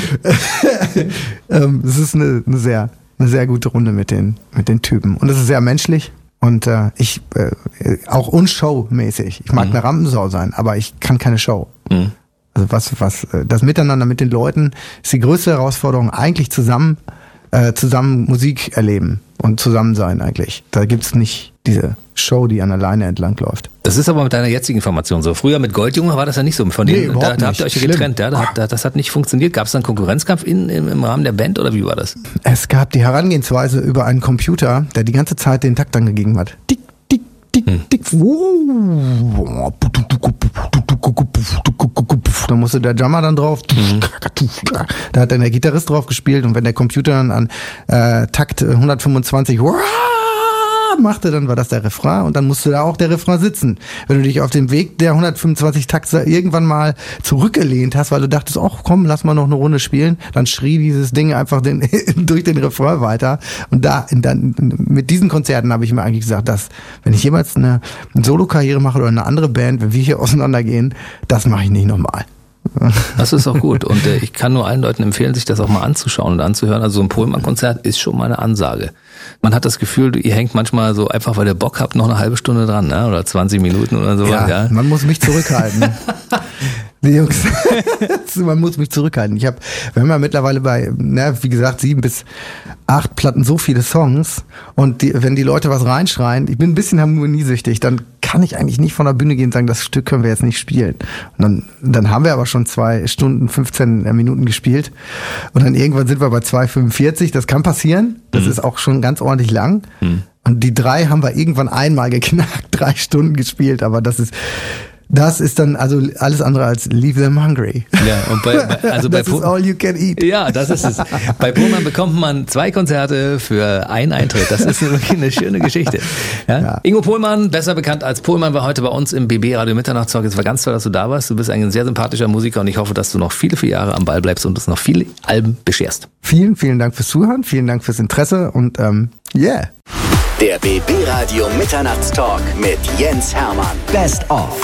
ähm, es ist eine, eine sehr, eine sehr gute Runde mit den, mit den Typen. Und es ist sehr menschlich. Und äh, ich, äh, auch unshowmäßig. Ich mag Mhm. eine Rampensau sein, aber ich kann keine Show. Mhm. Also was, was, äh, das Miteinander mit den Leuten ist die größte Herausforderung, eigentlich zusammen, äh, zusammen Musik erleben und zusammen sein eigentlich. Da gibt's nicht diese Show, die an der Leine entlang läuft. Das ist aber mit deiner jetzigen Formation so. Früher mit Goldjunge war das ja nicht so. Von Nee, denen, überhaupt da, da habt ihr euch nicht. ja getrennt. Schlimm. Ja? Da, hat- da, das hat nicht funktioniert. Gab es dann Konkurrenzkampf in, im, im Rahmen der Band oder wie war das? Es gab die Herangehensweise über einen Computer, der die ganze Zeit den Takt angegeben hat. Tick, tick, tick, tick. Da musste der Drummer dann drauf. Da hat dann der Gitarrist drauf gespielt und wenn der Computer dann an äh, Takt hundertfünfundzwanzig machte, dann war das der Refrain und dann musste da auch der Refrain sitzen. Wenn du dich auf dem Weg der hundertfünfundzwanzig Takte irgendwann mal zurückgelehnt hast, weil du dachtest, ach komm, lass mal noch eine Runde spielen, dann schrie dieses Ding einfach den, durch den Refrain weiter und da, dann, mit diesen Konzerten habe ich mir eigentlich gesagt, dass, wenn ich jemals eine, eine Solo-Karriere mache oder eine andere Band, wenn wir hier auseinandergehen, das mache ich nicht nochmal. Das ist auch gut. Und äh, ich kann nur allen Leuten empfehlen, sich das auch mal anzuschauen und anzuhören. Also so ein Pohlmann-Konzert ist schon mal eine Ansage. Man hat das Gefühl, ihr hängt manchmal so einfach, weil ihr Bock habt, noch eine halbe Stunde dran, ne? Oder zwanzig Minuten oder so. Ja, Ja. man muss mich zurückhalten. Die Jungs, man muss mich zurückhalten. Ich habe, wir haben ja mittlerweile bei, na, wie gesagt, sieben bis acht Platten so viele Songs und die, wenn die Leute was reinschreien, ich bin ein bisschen harmoniesüchtig, dann kann ich eigentlich nicht von der Bühne gehen und sagen, das Stück können wir jetzt nicht spielen. Und dann, dann haben wir aber schon zwei Stunden, fünfzehn Minuten gespielt und dann irgendwann sind wir bei zwei fünfundvierzig, das kann passieren, das Mhm. ist auch schon ganz ordentlich lang. Mhm. Und die drei haben wir irgendwann einmal geknackt, drei Stunden gespielt, aber das ist, Das ist dann also alles andere als leave them hungry. Ja, und bei, bei also bei das ist all you can eat. Ja, das ist es. Bei Pohlmann bekommt man zwei Konzerte für einen Eintritt. Das ist wirklich eine schöne Geschichte. Ja? Ja. Ingo Pohlmann, besser bekannt als Pohlmann, war heute bei uns im B B Radio Mitternachtstalk. Es war ganz toll, dass du da warst. Du bist ein sehr sympathischer Musiker und ich hoffe, dass du noch viele, viele Jahre am Ball bleibst und uns noch viele Alben bescherst. Vielen, vielen Dank fürs Zuhören, vielen Dank fürs Interesse und ähm, yeah. Der B B Radio Mitternachtstalk mit Jens Hermann. Best of.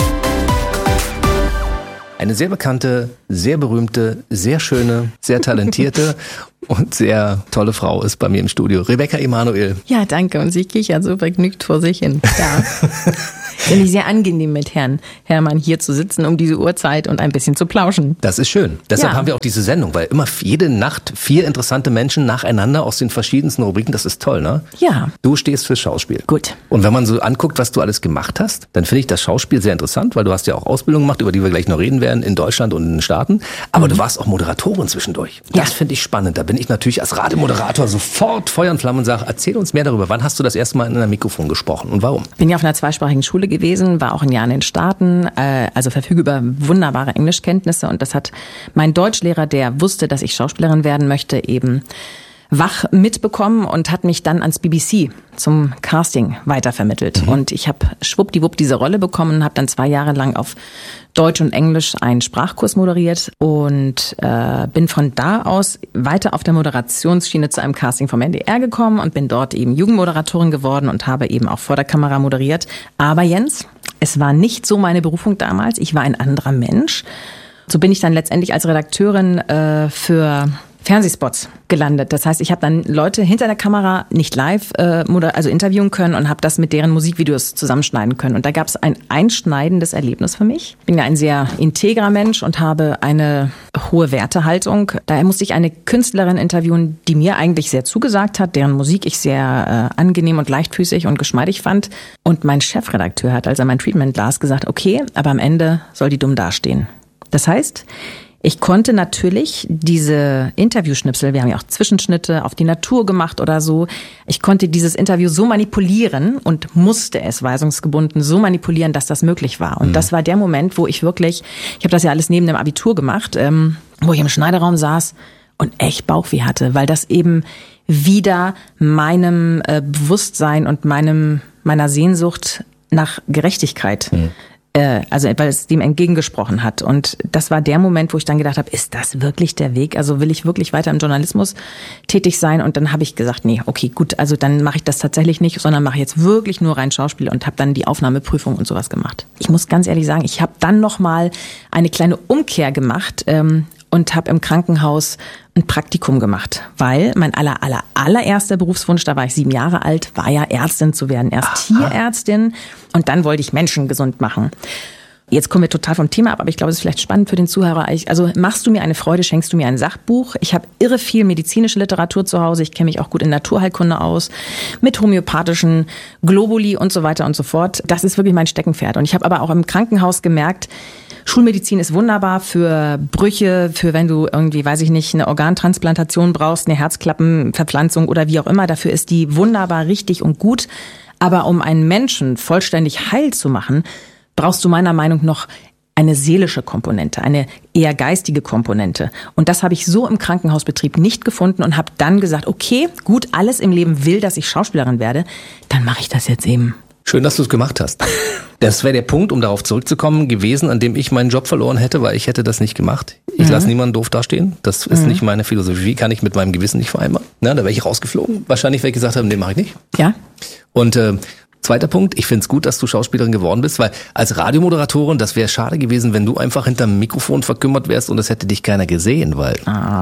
Eine sehr bekannte, sehr berühmte, sehr schöne, sehr talentierte und sehr tolle Frau ist bei mir im Studio. Rebecca Emanuel. Ja, danke. Und sie kichert so vergnügt vor sich hin. Ja. Finde ich sehr angenehm, mit Herrn Hermann hier zu sitzen um diese Uhrzeit und ein bisschen zu plauschen. Das ist schön. Deshalb Ja. haben wir auch diese Sendung, weil immer jede Nacht vier interessante Menschen nacheinander aus den verschiedensten Rubriken. Das ist toll, ne? Ja. Du stehst fürs Schauspiel. Gut. Und wenn man so anguckt, was du alles gemacht hast, dann finde ich das Schauspiel sehr interessant, weil du hast ja auch Ausbildung gemacht, über die wir gleich noch reden werden, in Deutschland und in den Staaten. Aber du warst auch Moderatorin zwischendurch. Das Ja. finde ich spannend. Da bin ich natürlich als Radiomoderator sofort Feuer und Flamme und sage, erzähl uns mehr darüber. Wann hast du das erste Mal in einem Mikrofon gesprochen und warum? Bin ja auf einer zweisprachigen Schule gewesen, war auch ein Jahr in den Staaten, äh, also verfüge über wunderbare Englischkenntnisse und das hat mein Deutschlehrer, der wusste, dass ich Schauspielerin werden möchte, eben wach mitbekommen und hat mich dann ans B B C zum Casting weitervermittelt. Mhm. Und ich habe schwuppdiwupp diese Rolle bekommen und habe dann zwei Jahre lang auf Deutsch und Englisch einen Sprachkurs moderiert und äh, bin von da aus weiter auf der Moderationsschiene zu einem Casting vom N D R gekommen und bin dort eben Jugendmoderatorin geworden und habe eben auch vor der Kamera moderiert. Aber Jens, es war nicht so meine Berufung damals. Ich war ein anderer Mensch. So bin ich dann letztendlich als Redakteurin äh, für Fernsehspots gelandet. Das heißt, ich habe dann Leute hinter der Kamera nicht live äh, moder- also interviewen können und habe das mit deren Musikvideos zusammenschneiden können. Und da gab es ein einschneidendes Erlebnis für mich. Ich bin ja ein sehr integrer Mensch und habe eine hohe Wertehaltung. Daher musste ich eine Künstlerin interviewen, die mir eigentlich sehr zugesagt hat, deren Musik ich sehr äh, angenehm und leichtfüßig und geschmeidig fand. Und mein Chefredakteur hat, als er mein Treatment las, gesagt, okay, aber am Ende soll die dumm dastehen. Das heißt, ich konnte natürlich diese Interviewschnipsel, wir haben ja auch Zwischenschnitte auf die Natur gemacht oder so, ich konnte dieses Interview so manipulieren und musste es weisungsgebunden so manipulieren, dass das möglich war. Und mhm. das war der Moment, wo ich wirklich, ich habe das ja alles neben dem Abitur gemacht, ähm, wo ich im Schneiderraum saß und echt Bauchweh hatte, weil das eben wieder meinem äh, Bewusstsein und meinem meiner Sehnsucht nach Gerechtigkeit mhm. also weil es dem entgegengesprochen hat. Und das war der Moment, wo ich dann gedacht habe, ist das wirklich der Weg? Also will ich wirklich weiter im Journalismus tätig sein? Und dann habe ich gesagt, nee, okay, gut, also dann mache ich das tatsächlich nicht, sondern mache jetzt wirklich nur rein Schauspiel und habe dann die Aufnahmeprüfung und sowas gemacht. Ich muss ganz ehrlich sagen, ich habe dann nochmal eine kleine Umkehr gemacht ähm, und habe im Krankenhaus ein Praktikum gemacht, weil mein aller, aller, allererster Berufswunsch, da war ich sieben Jahre alt, war ja Ärztin zu werden. Erst Aha. Tierärztin und dann wollte ich Menschen gesund machen. Jetzt kommen wir total vom Thema ab, aber ich glaube, es ist vielleicht spannend für den Zuhörer. Also machst du mir eine Freude, schenkst du mir ein Sachbuch. Ich habe irre viel medizinische Literatur zu Hause. Ich kenne mich auch gut in Naturheilkunde aus, mit homöopathischen Globuli und so weiter und so fort. Das ist wirklich mein Steckenpferd. Und ich habe aber auch im Krankenhaus gemerkt, Schulmedizin ist wunderbar für Brüche, für wenn du irgendwie, weiß ich nicht, eine Organtransplantation brauchst, eine Herzklappenverpflanzung oder wie auch immer. Dafür ist die wunderbar richtig und gut. Aber um einen Menschen vollständig heil zu machen, brauchst du meiner Meinung nach noch eine seelische Komponente, eine eher geistige Komponente. Und das habe ich so im Krankenhausbetrieb nicht gefunden und habe dann gesagt, okay, gut, alles im Leben will, dass ich Schauspielerin werde, dann mache ich das jetzt eben. Schön, dass du es gemacht hast. Das wäre der Punkt, um darauf zurückzukommen, gewesen, an dem ich meinen Job verloren hätte, weil ich hätte das nicht gemacht. Ich mhm. lasse niemanden doof dastehen. Das ist mhm. nicht meine Philosophie, kann ich mit meinem Gewissen nicht vereinbaren. Na, da wäre ich rausgeflogen. Wahrscheinlich, weil ich gesagt habe, nee, mache ich nicht. Ja. Und äh, zweiter Punkt, ich finde es gut, dass du Schauspielerin geworden bist, weil als Radiomoderatorin, das wäre schade gewesen, wenn du einfach hinterm Mikrofon verkümmert wärst und das hätte dich keiner gesehen, weil...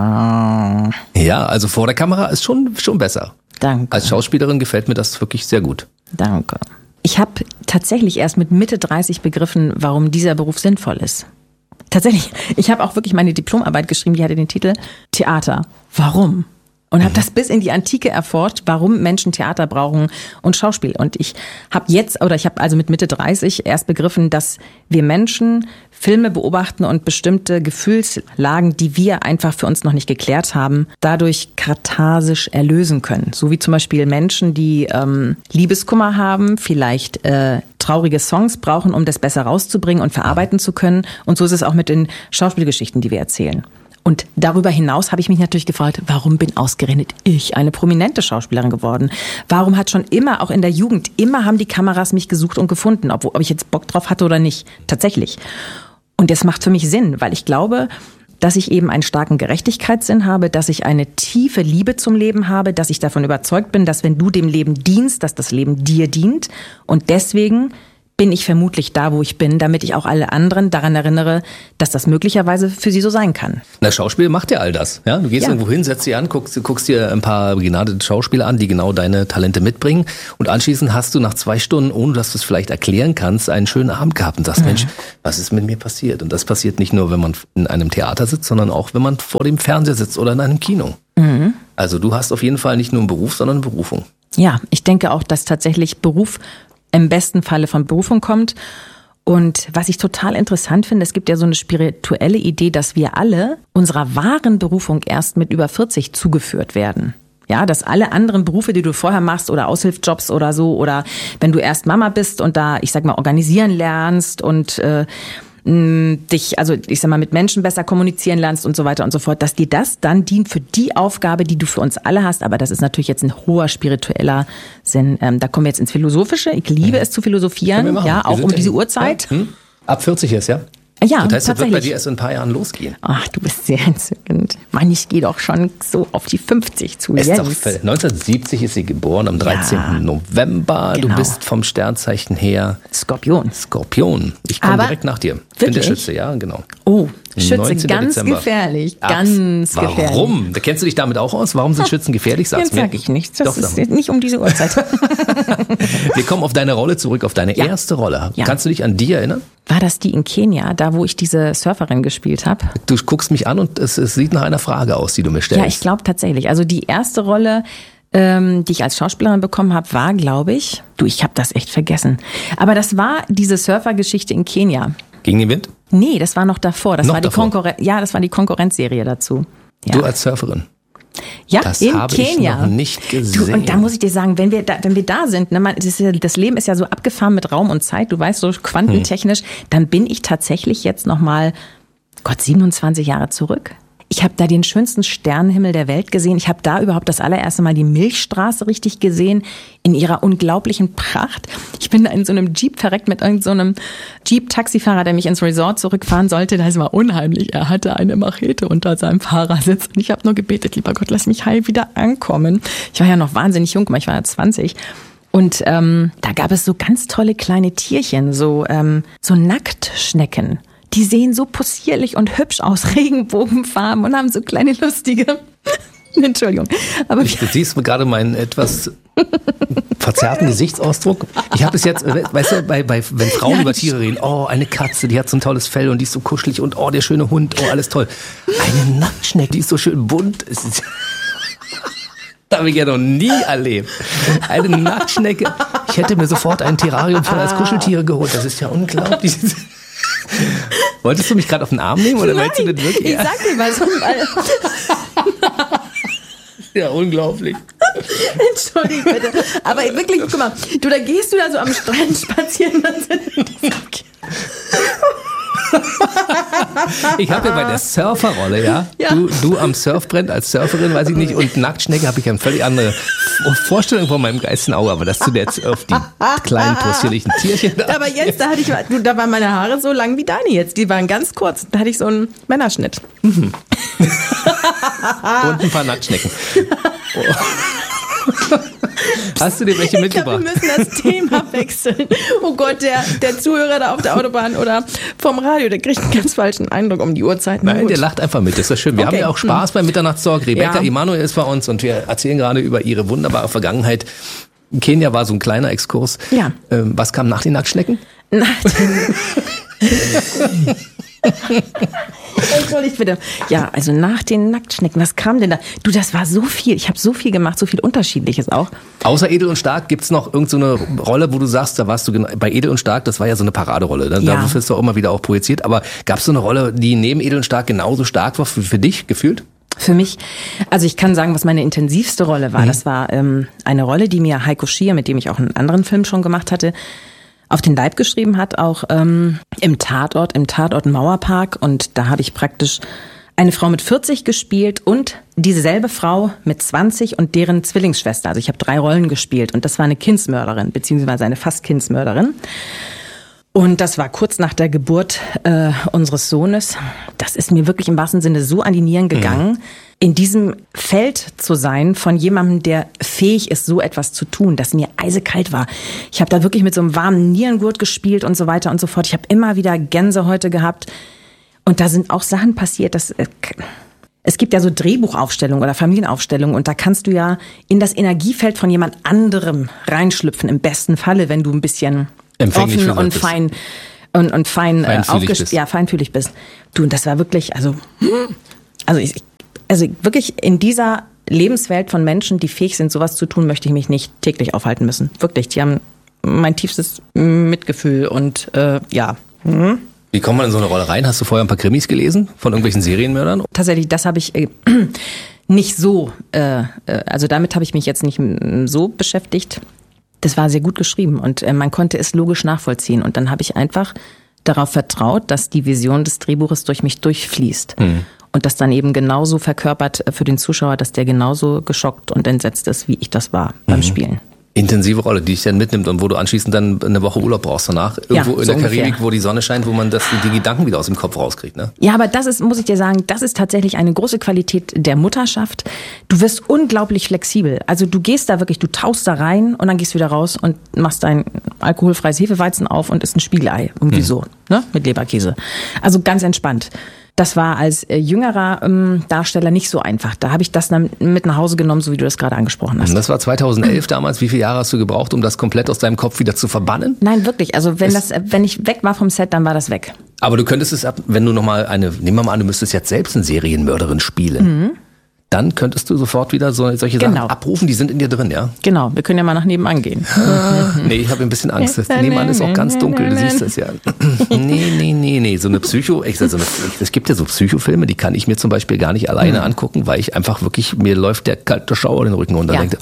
Ah. Ja, also vor der Kamera ist schon, schon besser. Danke. Als Schauspielerin gefällt mir das wirklich sehr gut. Danke. Ich habe tatsächlich erst mit Mitte dreißig begriffen, warum dieser Beruf sinnvoll ist. Tatsächlich, ich habe auch wirklich meine Diplomarbeit geschrieben, die hatte den Titel Theater. Warum? Und habe das bis in die Antike erforscht, warum Menschen Theater brauchen und Schauspiel. Und ich habe jetzt, oder ich habe also mit Mitte dreißig erst begriffen, dass wir Menschen Filme beobachten und bestimmte Gefühlslagen, die wir einfach für uns noch nicht geklärt haben, dadurch katharsisch erlösen können. So wie zum Beispiel Menschen, die ähm, Liebeskummer haben, vielleicht äh, traurige Songs brauchen, um das besser rauszubringen und verarbeiten zu können. Und so ist es auch mit den Schauspielgeschichten, die wir erzählen. Und darüber hinaus habe ich mich natürlich gefragt, warum bin ausgerechnet ich eine prominente Schauspielerin geworden? Warum hat schon immer, auch in der Jugend, immer haben die Kameras mich gesucht und gefunden, ob, ob ich jetzt Bock drauf hatte oder nicht. Tatsächlich. Und das macht für mich Sinn, weil ich glaube, dass ich eben einen starken Gerechtigkeitssinn habe, dass ich eine tiefe Liebe zum Leben habe, dass ich davon überzeugt bin, dass wenn du dem Leben dienst, dass das Leben dir dient. Und deswegen bin ich vermutlich da, wo ich bin, damit ich auch alle anderen daran erinnere, dass das möglicherweise für sie so sein kann. Na, Schauspiel macht ja all das. Ja? Du gehst ja. irgendwo hin, setzt sie an, guckst, guckst dir ein paar begnadete Schauspieler an, die genau deine Talente mitbringen. Und anschließend hast du nach zwei Stunden, ohne dass du es vielleicht erklären kannst, einen schönen Abend gehabt und sagst, mhm. Mensch, was ist mit mir passiert? Und das passiert nicht nur, wenn man in einem Theater sitzt, sondern auch, wenn man vor dem Fernseher sitzt oder in einem Kino. Mhm. Also du hast auf jeden Fall nicht nur einen Beruf, sondern eine Berufung. Ja, ich denke auch, dass tatsächlich Beruf im besten Falle von Berufung kommt. Und was ich total interessant finde, es gibt ja so eine spirituelle Idee, dass wir alle unserer wahren Berufung erst mit über vierzig zugeführt werden. Ja, dass alle anderen Berufe, die du vorher machst oder Aushilfsjobs oder so, oder wenn du erst Mama bist und da, ich sag mal, organisieren lernst und äh, dich, also ich sag mal, mit Menschen besser kommunizieren lernst und so weiter und so fort, dass dir das dann dient für die Aufgabe, die du für uns alle hast. Aber das ist natürlich jetzt ein hoher spiritueller Sinn. Ähm, da kommen wir jetzt ins Philosophische. Ich liebe mhm. es zu philosophieren, ja, auch um diese Uhrzeit. Ja? Hm? Ab vierzig ist, ja? Ja, das heißt, das wird bei tatsächlich. dir erst in ein paar Jahren losgehen. Ach, du bist sehr entzückend. Mann, ich gehe doch schon so auf die fünfzig zu. Ist doch, neunzehnhundertsiebzig ist sie geboren, am dreizehnten Ja, November. genau. Du bist vom Sternzeichen her Skorpion. Skorpion. Ich komme Aber direkt nach dir. Ich bin der wirklich? Schütze, ja, genau. Oh, Schütze, neunzehnten ganz Dezember. gefährlich. Abs- Ganz gefährlich. Warum? Da kennst du dich damit auch aus? Warum sind Schützen gefährlich? Sag's Jetzt mir. sag ich nichts. Das Doch, ist sag mal. nicht um diese Uhrzeit. Wir kommen auf deine Rolle zurück, auf deine Ja. erste Rolle. Ja. Kannst du dich an die erinnern? War das die in Kenia, da wo ich diese Surferin gespielt habe? Du guckst mich an und es, es sieht nach einer Frage aus, die du mir stellst. Ja, ich glaube tatsächlich. Also die erste Rolle, ähm, die ich als Schauspielerin bekommen habe, war, glaube ich, du, ich habe das echt vergessen. Aber das war diese Surfergeschichte in Kenia. Gegen den Wind? Nee, das war noch davor. Das Noch war die davor? Konkurrenz. Ja, das war die Konkurrenzserie dazu. Ja. Du als Surferin. Ja, Das in habe ich Kenia. noch nicht gesehen. Du, und da muss ich dir sagen, wenn wir da, wenn wir da sind, ne, man, das, ist ja, das Leben ist ja so abgefahren mit Raum und Zeit, du weißt, so quantentechnisch, hm. dann bin ich tatsächlich jetzt nochmal, Gott, siebenundzwanzig Jahre zurück. Ich habe da den schönsten Sternenhimmel der Welt gesehen. Ich habe da überhaupt das allererste Mal die Milchstraße richtig gesehen, in ihrer unglaublichen Pracht. Ich bin da in so einem Jeep verreckt mit irgendeinem so Jeep-Taxifahrer, der mich ins Resort zurückfahren sollte. Das war unheimlich. Er hatte eine Machete unter seinem Fahrersitz. Und ich habe nur gebetet, lieber Gott, lass mich heil wieder ankommen. Ich war ja noch wahnsinnig jung, ich war ja zwanzig. Und ähm, da gab es so ganz tolle kleine Tierchen, so, ähm, so Nacktschnecken. Die sehen so possierlich und hübsch aus, Regenbogenfarben und haben so kleine lustige, Entschuldigung. Aber Du siehst mir gerade meinen etwas verzerrten Gesichtsausdruck. Ich habe es jetzt, weißt du, bei, bei, wenn Frauen Ja, über ich- Tiere reden, oh, eine Katze, die hat so ein tolles Fell und die ist so kuschelig und oh, der schöne Hund, oh, alles toll. Eine Nacktschnecke, die ist so schön bunt. Es ist- Das habe ich ja noch nie erlebt. Eine Nacktschnecke. Ich hätte mir sofort ein Terrarium voll als Kuscheltiere geholt. Das ist ja unglaublich. Wolltest du mich gerade auf den Arm nehmen oder meinst du das wirklich? ich sag dir mal so, Ja, unglaublich. Entschuldigung bitte. Aber wirklich, guck mal, du, da gehst du da so am Strand spazieren. Dann sind Ich habe ja bei der Surferrolle, ja, Ja. Du, du am Surfbrett als Surferin, weiß ich nicht, und Nacktschnecke habe ich eine völlig andere Vorstellung von meinem geistigen Auge, aber dass du jetzt auf die kleinen possierlichen Tierchen da. Aber jetzt, da hatte ich, du, da waren meine Haare so lang wie deine jetzt. Die waren ganz kurz. Da hatte ich so einen Männerschnitt. Und ein paar Nacktschnecken. Oh. Hast du dir welche Ich glaube, wir mitgebracht? müssen das Thema wechseln. Oh Gott, der, der Zuhörer da auf der Autobahn oder vom Radio, der kriegt einen ganz falschen Eindruck um die Uhrzeit. Na Nein, gut. der lacht einfach mit, das ist ja schön. Wir Okay. haben ja auch Spaß beim Mitternachtstalk. Rebecca Ja. Emanuel ist bei uns und wir erzählen gerade über ihre wunderbare Vergangenheit. Kenia war so ein kleiner Exkurs. Ja. Ähm, was kam nach den Nacktschnecken? Na, den, Entschuldigt bitte. Ja, also nach den Nacktschnecken, was kam denn da? Du, das war so viel. Ich habe so viel gemacht, so viel Unterschiedliches auch. Außer Edel und Stark gibt's noch irgendeine so Rolle, wo du sagst, da warst du gena- bei Edel und Stark, das war ja so eine Paraderolle. Da, Ja. da wirst du auch immer wieder auch projiziert. Aber gab's so eine Rolle, die neben Edel und Stark genauso stark war für, für dich gefühlt? Für mich, also ich kann sagen, was meine intensivste Rolle war. Mhm. Das war ähm, eine Rolle, die mir Heiko Schier, mit dem ich auch einen anderen Film schon gemacht hatte, auf den Leib geschrieben hat, auch ähm, im Tatort, im Tatort Mauerpark. Und da habe ich praktisch eine Frau mit vierzig gespielt und dieselbe Frau mit zwanzig und deren Zwillingsschwester. Also ich habe drei Rollen gespielt und das war eine Kindsmörderin, beziehungsweise eine fast Kindsmörderin. Und das war kurz nach der Geburt äh, unseres Sohnes. Das ist mir wirklich im wahrsten Sinne so an die Nieren gegangen, mhm. in diesem Feld zu sein von jemandem, der fähig ist, so etwas zu tun, das mir eisekalt war. Ich habe da wirklich mit so einem warmen Nierengurt gespielt und so weiter und so fort. Ich habe immer wieder Gänsehäute gehabt. Und da sind auch Sachen passiert, dass... Äh, Es gibt ja so Drehbuchaufstellungen oder Familienaufstellungen und da kannst du ja in das Energiefeld von jemand anderem reinschlüpfen, im besten Falle, wenn du ein bisschen offen und fein und, und fein äh, aufgestellt, ja, feinfühlig bist. Du, und das war wirklich, also, also, ich, also wirklich in dieser Lebenswelt von Menschen, die fähig sind, sowas zu tun, möchte ich mich nicht täglich aufhalten müssen. Wirklich, die haben mein tiefstes Mitgefühl und äh, ja. Hm. Wie kommt man in so eine Rolle rein? Hast du vorher ein paar Krimis gelesen von irgendwelchen Serienmördern? Tatsächlich, das habe ich äh, nicht so, äh, also damit habe ich mich jetzt nicht so beschäftigt. Das war sehr gut geschrieben und äh, man konnte es logisch nachvollziehen. Und dann habe ich einfach darauf vertraut, dass die Vision des Drehbuches durch mich durchfließt. Mhm. Und das dann eben genauso verkörpert für den Zuschauer, dass der genauso geschockt und entsetzt ist, wie ich das war beim mhm. Spielen. Intensive Rolle, die dich dann mitnimmt und wo du anschließend dann eine Woche Urlaub brauchst danach. Irgendwo ja, so in der ungefähr. Karibik, wo die Sonne scheint, wo man das, die Gedanken wieder aus dem Kopf rauskriegt, ne? Ja, aber das ist, muss ich dir sagen, das ist tatsächlich eine große Qualität der Mutterschaft. Du wirst unglaublich flexibel. Also du gehst da wirklich, du tauchst da rein und dann gehst du wieder raus und machst dein alkoholfreies Hefeweizen auf und isst ein Spiegelei. Irgendwie hm. so, ne? Mit Leberkäse. Also ganz entspannt. Das war als äh, jüngerer ähm, Darsteller nicht so einfach. Da habe ich das dann mit nach Hause genommen, so wie du das gerade angesprochen hast. Und das war zweitausendelf damals. Wie viele Jahre hast du gebraucht, um das komplett aus deinem Kopf wieder zu verbannen? Nein, wirklich. Also wenn das, wenn ich weg war vom Set, dann war das weg. Aber du könntest es ab, wenn du nochmal eine, nehmen wir mal an, du müsstest jetzt selbst eine Serienmörderin spielen. Mhm. Dann könntest du sofort wieder so, solche genau. Sachen abrufen, die sind in dir drin, ja? Genau, wir können ja mal nach nebenan gehen. Nee, ich habe ein bisschen Angst. Das nebenan ist auch ganz dunkel, du siehst das ja. Nee, nee, nee, nee. So eine Psycho, ich sag so eine, es gibt ja so Psychofilme, die kann ich mir zum Beispiel gar nicht alleine mhm. angucken, weil ich einfach wirklich, mir läuft der kalte Schauer den Rücken runter. Ja. Denke,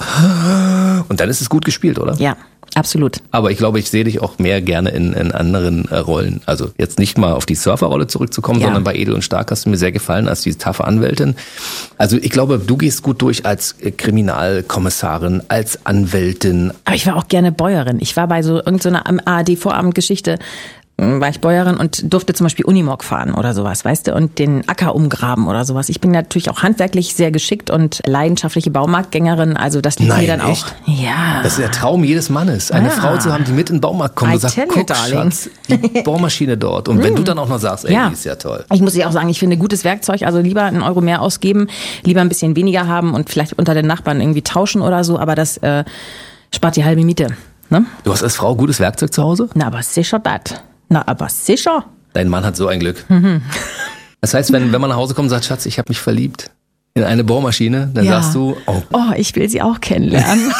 und dann ist es gut gespielt, oder? Ja. Absolut. Aber ich glaube, ich sehe dich auch mehr gerne in, in anderen äh, Rollen. Also jetzt nicht mal auf die Surferrolle zurückzukommen, ja. sondern bei Edel und Stark hast du mir sehr gefallen als die taffe Anwältin. Also ich glaube, du gehst gut durch als Kriminalkommissarin, als Anwältin. Aber ich war auch gerne Bäuerin. Ich war bei so irgendeiner A R D-Vorabendgeschichte, war ich Bäuerin und durfte zum Beispiel Unimog fahren oder sowas, weißt du, und den Acker umgraben oder sowas. Ich bin natürlich auch handwerklich sehr geschickt und leidenschaftliche Baumarktgängerin, also das liegt Nein, mir dann echt? auch. Ja. Das ist der Traum jedes Mannes, eine ah. Frau zu haben, die mit in den Baumarkt kommt und sagt, guck, Schatz, die Bohrmaschine dort. Und wenn du dann auch noch sagst, ey, ja. die ist ja toll. Ich muss dir auch sagen, ich finde gutes Werkzeug, also lieber einen Euro mehr ausgeben, lieber ein bisschen weniger haben und vielleicht unter den Nachbarn irgendwie tauschen oder so, aber das äh, spart die halbe Miete. Ne? Du hast als Frau gutes Werkzeug zu Hause? Na, aber sicher das. Na, aber sicher. Dein Mann hat so ein Glück. Mhm. Das heißt, wenn, wenn man nach Hause kommt und sagt, Schatz, ich habe mich verliebt in eine Bohrmaschine, dann ja. sagst du, oh. oh, ich will sie auch kennenlernen.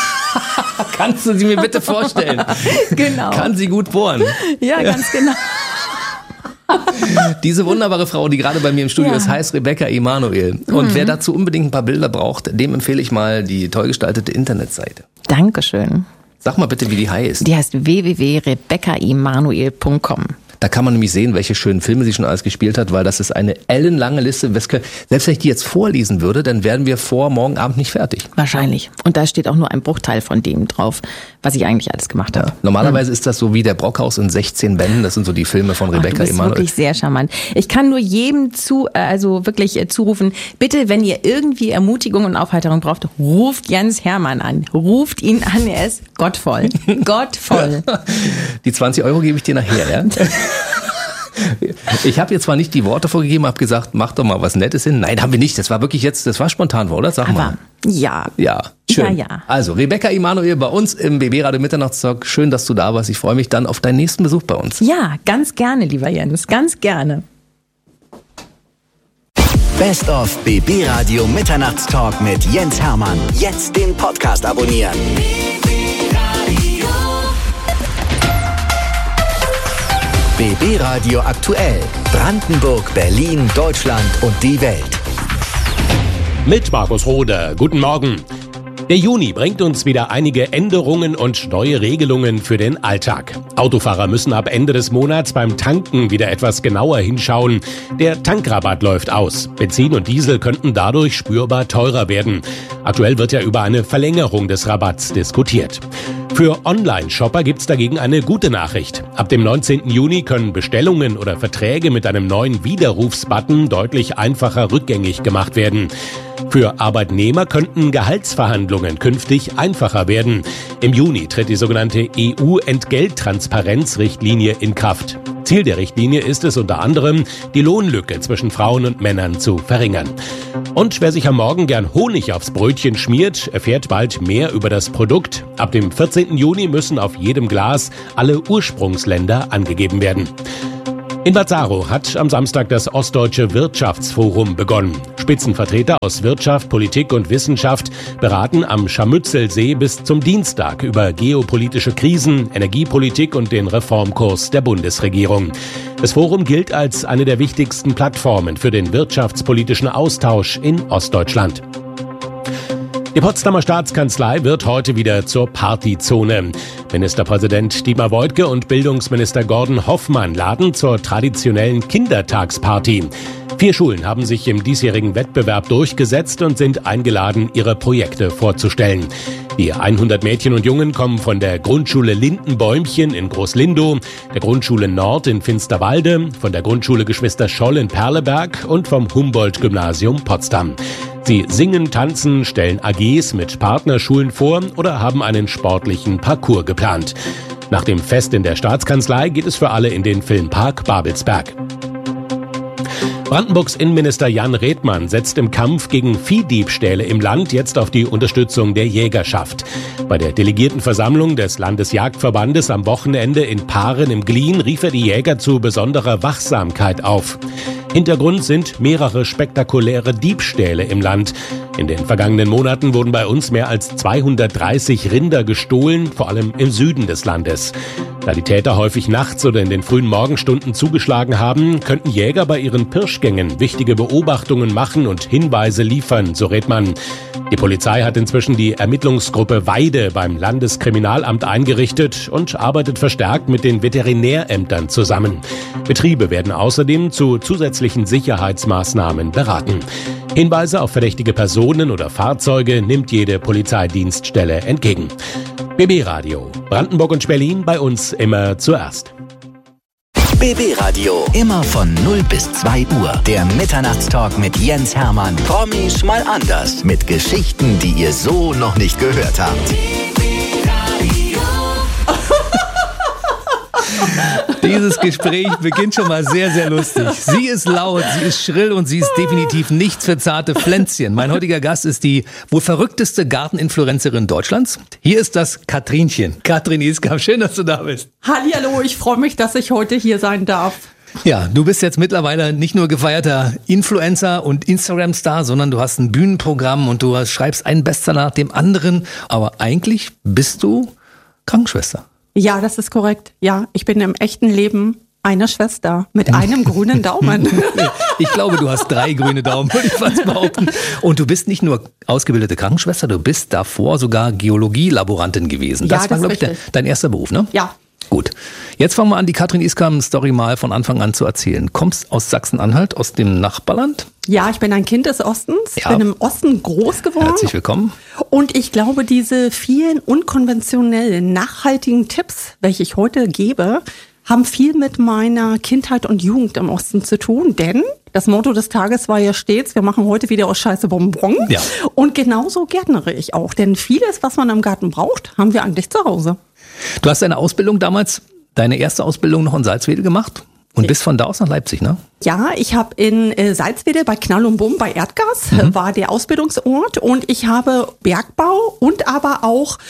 Kannst du sie mir bitte vorstellen? Genau. Kann sie gut bohren? Ja, ja. ganz genau. Diese wunderbare Frau, die gerade bei mir im Studio ja. ist, heißt Rebecca Emanuel. Und mhm. wer dazu unbedingt ein paar Bilder braucht, dem empfehle ich mal die toll gestaltete Internetseite. Dankeschön. Sag mal bitte, wie die heißt. Die heißt w w w punkt rebecca emanuel punkt com. Da kann man nämlich sehen, welche schönen Filme sie schon alles gespielt hat, weil das ist eine ellenlange Liste. Selbst wenn ich die jetzt vorlesen würde, dann wären wir vor morgen Abend nicht fertig. Wahrscheinlich. Und da steht auch nur ein Bruchteil von dem drauf, was ich eigentlich alles gemacht habe. Ja. Normalerweise hm. ist das so wie der Brockhaus in sechzehn Bänden. Das sind so die Filme von Rebecca Emanuel. Das ist wirklich sehr charmant. Ich kann nur jedem zu, also wirklich zurufen, bitte, wenn ihr irgendwie Ermutigung und Aufheiterung braucht, ruft Jens Hermann an. Ruft ihn an, er ist gottvoll. Gottvoll. Die zwanzig Euro gebe ich dir nachher, ja? Ich habe jetzt zwar nicht die Worte vorgegeben, habe gesagt, mach doch mal was Nettes hin. Nein, haben wir nicht. Das war wirklich jetzt, das war spontan, oder? Sag Aber, mal. Ja. Ja, schön. Ja, ja. Also, Rebecca Emanuel bei uns im B B Radio Mitternachtstalk. Schön, dass du da warst. Ich freue mich dann auf deinen nächsten Besuch bei uns. Ja, ganz gerne, lieber Jens. Ganz gerne. Best of B B Radio Mitternachtstalk mit Jens Hermann. Jetzt den Podcast abonnieren. B B Radio aktuell. Brandenburg, Berlin, Deutschland und die Welt. Mit Markus Rohde. Guten Morgen. Der Juni bringt uns wieder einige Änderungen und neue Regelungen für den Alltag. Autofahrer müssen ab Ende des Monats beim Tanken wieder etwas genauer hinschauen. Der Tankrabatt läuft aus. Benzin und Diesel könnten dadurch spürbar teurer werden. Aktuell wird ja über eine Verlängerung des Rabatts diskutiert. Für Online-Shopper gibt's dagegen eine gute Nachricht. Ab dem neunzehnten Juni können Bestellungen oder Verträge mit einem neuen Widerrufsbutton deutlich einfacher rückgängig gemacht werden. Für Arbeitnehmer könnten Gehaltsverhandlungen künftig einfacher werden. Im Juni tritt die sogenannte E U-Entgelttransparenzrichtlinie in Kraft. Ziel der Richtlinie ist es unter anderem, die Lohnlücke zwischen Frauen und Männern zu verringern. Und wer sich am Morgen gern Honig aufs Brötchen schmiert, erfährt bald mehr über das Produkt. Ab dem vierzehnten Juni müssen auf jedem Glas alle Ursprungsländer angegeben werden. In Bad Saro hat am Samstag das Ostdeutsche Wirtschaftsforum begonnen. Spitzenvertreter aus Wirtschaft, Politik und Wissenschaft beraten am Scharmützelsee bis zum Dienstag über geopolitische Krisen, Energiepolitik und den Reformkurs der Bundesregierung. Das Forum gilt als eine der wichtigsten Plattformen für den wirtschaftspolitischen Austausch in Ostdeutschland. Die Potsdamer Staatskanzlei wird heute wieder zur Partyzone. Ministerpräsident Dietmar Woidke und Bildungsminister Gordon Hoffmann laden zur traditionellen Kindertagsparty. Vier Schulen haben sich im diesjährigen Wettbewerb durchgesetzt und sind eingeladen, ihre Projekte vorzustellen. Die hundert Mädchen und Jungen kommen von der Grundschule Lindenbäumchen in Großlindow, der Grundschule Nord in Finsterwalde, von der Grundschule Geschwister Scholl in Perleberg und vom Humboldt-Gymnasium Potsdam. Sie singen, tanzen, stellen A Gs mit Partnerschulen vor oder haben einen sportlichen Parcours geplant. Nach dem Fest in der Staatskanzlei geht es für alle in den Filmpark Babelsberg. Brandenburgs Innenminister Jan Redmann setzt im Kampf gegen Viehdiebstähle im Land jetzt auf die Unterstützung der Jägerschaft. Bei der Delegiertenversammlung des Landesjagdverbandes am Wochenende in Paaren im Glien rief er die Jäger zu besonderer Wachsamkeit auf. Hintergrund sind mehrere spektakuläre Diebstähle im Land. In den vergangenen Monaten wurden bei uns mehr als zweihundertdreißig Rinder gestohlen, vor allem im Süden des Landes. Da die Täter häufig nachts oder in den frühen Morgenstunden zugeschlagen haben, könnten Jäger bei ihren Pirschgängen wichtige Beobachtungen machen und Hinweise liefern, so Redmann. Die Polizei hat inzwischen die Ermittlungsgruppe Weide beim Landeskriminalamt eingerichtet und arbeitet verstärkt mit den Veterinärämtern zusammen. Betriebe werden außerdem zu zusätzlichen Sicherheitsmaßnahmen beraten. Hinweise auf verdächtige Personen oder Fahrzeuge nimmt jede Polizeidienststelle entgegen. B B Radio, Brandenburg und Berlin, bei uns immer zuerst. B B Radio, immer von null bis zwei Uhr. Der Mitternachtstalk mit Jens Hermann. Promis mal anders. Mit Geschichten, die ihr so noch nicht gehört habt. Dieses Gespräch beginnt schon mal sehr, sehr lustig. Sie ist laut, sie ist schrill und sie ist definitiv nichts für zarte Pflänzchen. Mein heutiger Gast ist die wohl verrückteste Garteninfluencerin Deutschlands. Hier ist das Katrinchen. Katrin Iskam, schön, dass du da bist. Hallihallo, ich freue mich, dass ich heute hier sein darf. Ja, du bist jetzt mittlerweile nicht nur gefeierter Influencer und Instagram-Star, sondern du hast ein Bühnenprogramm und du schreibst einen Bestseller nach dem anderen. Aber eigentlich bist du Krankenschwester. Ja, das ist korrekt. Ja, ich bin im echten Leben eine Schwester mit einem grünen Daumen. Ich glaube, du hast drei grüne Daumen, würde ich fast behaupten. Und du bist nicht nur ausgebildete Krankenschwester, du bist davor sogar Geologielaborantin gewesen. Das, ja, das war, glaube ich, de- dein erster Beruf, ne? Ja. Gut. Jetzt fangen wir an, die Katrin Iskam-Story mal von Anfang an zu erzählen. Kommst aus Sachsen-Anhalt, aus dem Nachbarland? Ja, ich bin ein Kind des Ostens, Ja. bin im Osten groß geworden. Herzlich willkommen. Und ich glaube, diese vielen unkonventionellen, nachhaltigen Tipps, welche ich heute gebe, haben viel mit meiner Kindheit und Jugend im Osten zu tun. Denn das Motto des Tages war ja stets, wir machen heute wieder aus Scheiße Bonbon. Ja. Und genauso gärtnere ich auch. Denn vieles, was man im Garten braucht, haben wir eigentlich zu Hause. Du hast deine Ausbildung damals, deine erste Ausbildung noch in Salzwedel gemacht und bist von da aus nach Leipzig, ne? Ja, ich habe in äh, Salzwedel bei Knall und Bumm bei Erdgas, mhm. war der Ausbildungsort und ich habe Bergbau und aber auch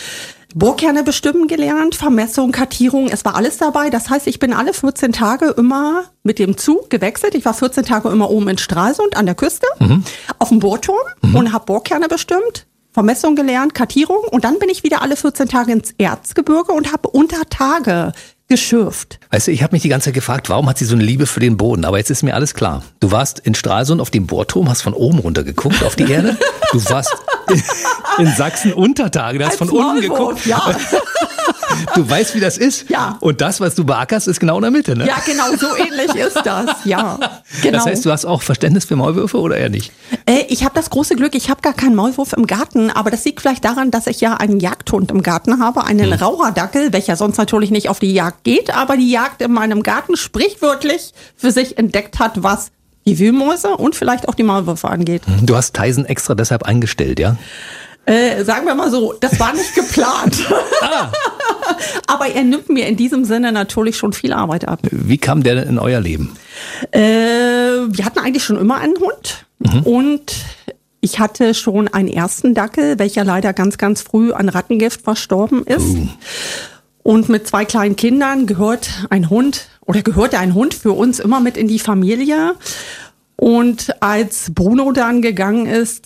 Bohrkerne bestimmen gelernt, Vermessung, Kartierung, es war alles dabei. Das heißt, ich bin alle vierzehn Tage immer mit dem Zug gewechselt. Ich war vierzehn Tage immer oben in Stralsund an der Küste, mhm. auf dem Bohrturm mhm. und habe Bohrkerne bestimmt, Vermessung gelernt, Kartierung. Und dann bin ich wieder alle vierzehn Tage ins Erzgebirge und habe unter Tage geschürft. Weißt du, ich habe mich die ganze Zeit gefragt, warum hat sie so eine Liebe für den Boden? Aber jetzt ist mir alles klar. Du warst in Stralsund auf dem Bohrturm, hast von oben runter geguckt auf die Erde. Du warst in Sachsen Untertage, du hast von unten geguckt. Ja. Du weißt, wie das ist. Ja. Und das, was du beackerst, ist genau in der Mitte, ne? Ja, genau, so ähnlich ist das. Ja, genau. Das heißt, du hast auch Verständnis für Maulwürfe oder eher nicht? Äh, ich habe das große Glück, ich habe gar keinen Maulwurf im Garten, aber das liegt vielleicht daran, dass ich ja einen Jagdhund im Garten habe, einen hm. Rauherdackel, welcher sonst natürlich nicht auf die Jagd geht, aber die Jagd in meinem Garten sprichwörtlich für sich entdeckt hat, was die Wühlmäuse und vielleicht auch die Maulwürfe angeht. Du hast Tyson extra deshalb eingestellt, ja? Äh, sagen wir mal so, das war nicht geplant. Ah. Aber er nimmt mir in diesem Sinne natürlich schon viel Arbeit ab. Wie kam der denn in euer Leben? Äh, wir hatten eigentlich schon immer einen Hund. Mhm. Und ich hatte schon einen ersten Dackel, welcher leider ganz, ganz früh an Rattengift verstorben ist. Uh. Und mit zwei kleinen Kindern gehört ein Hund oder gehörte ein Hund für uns immer mit in die Familie. Und als Bruno dann gegangen ist,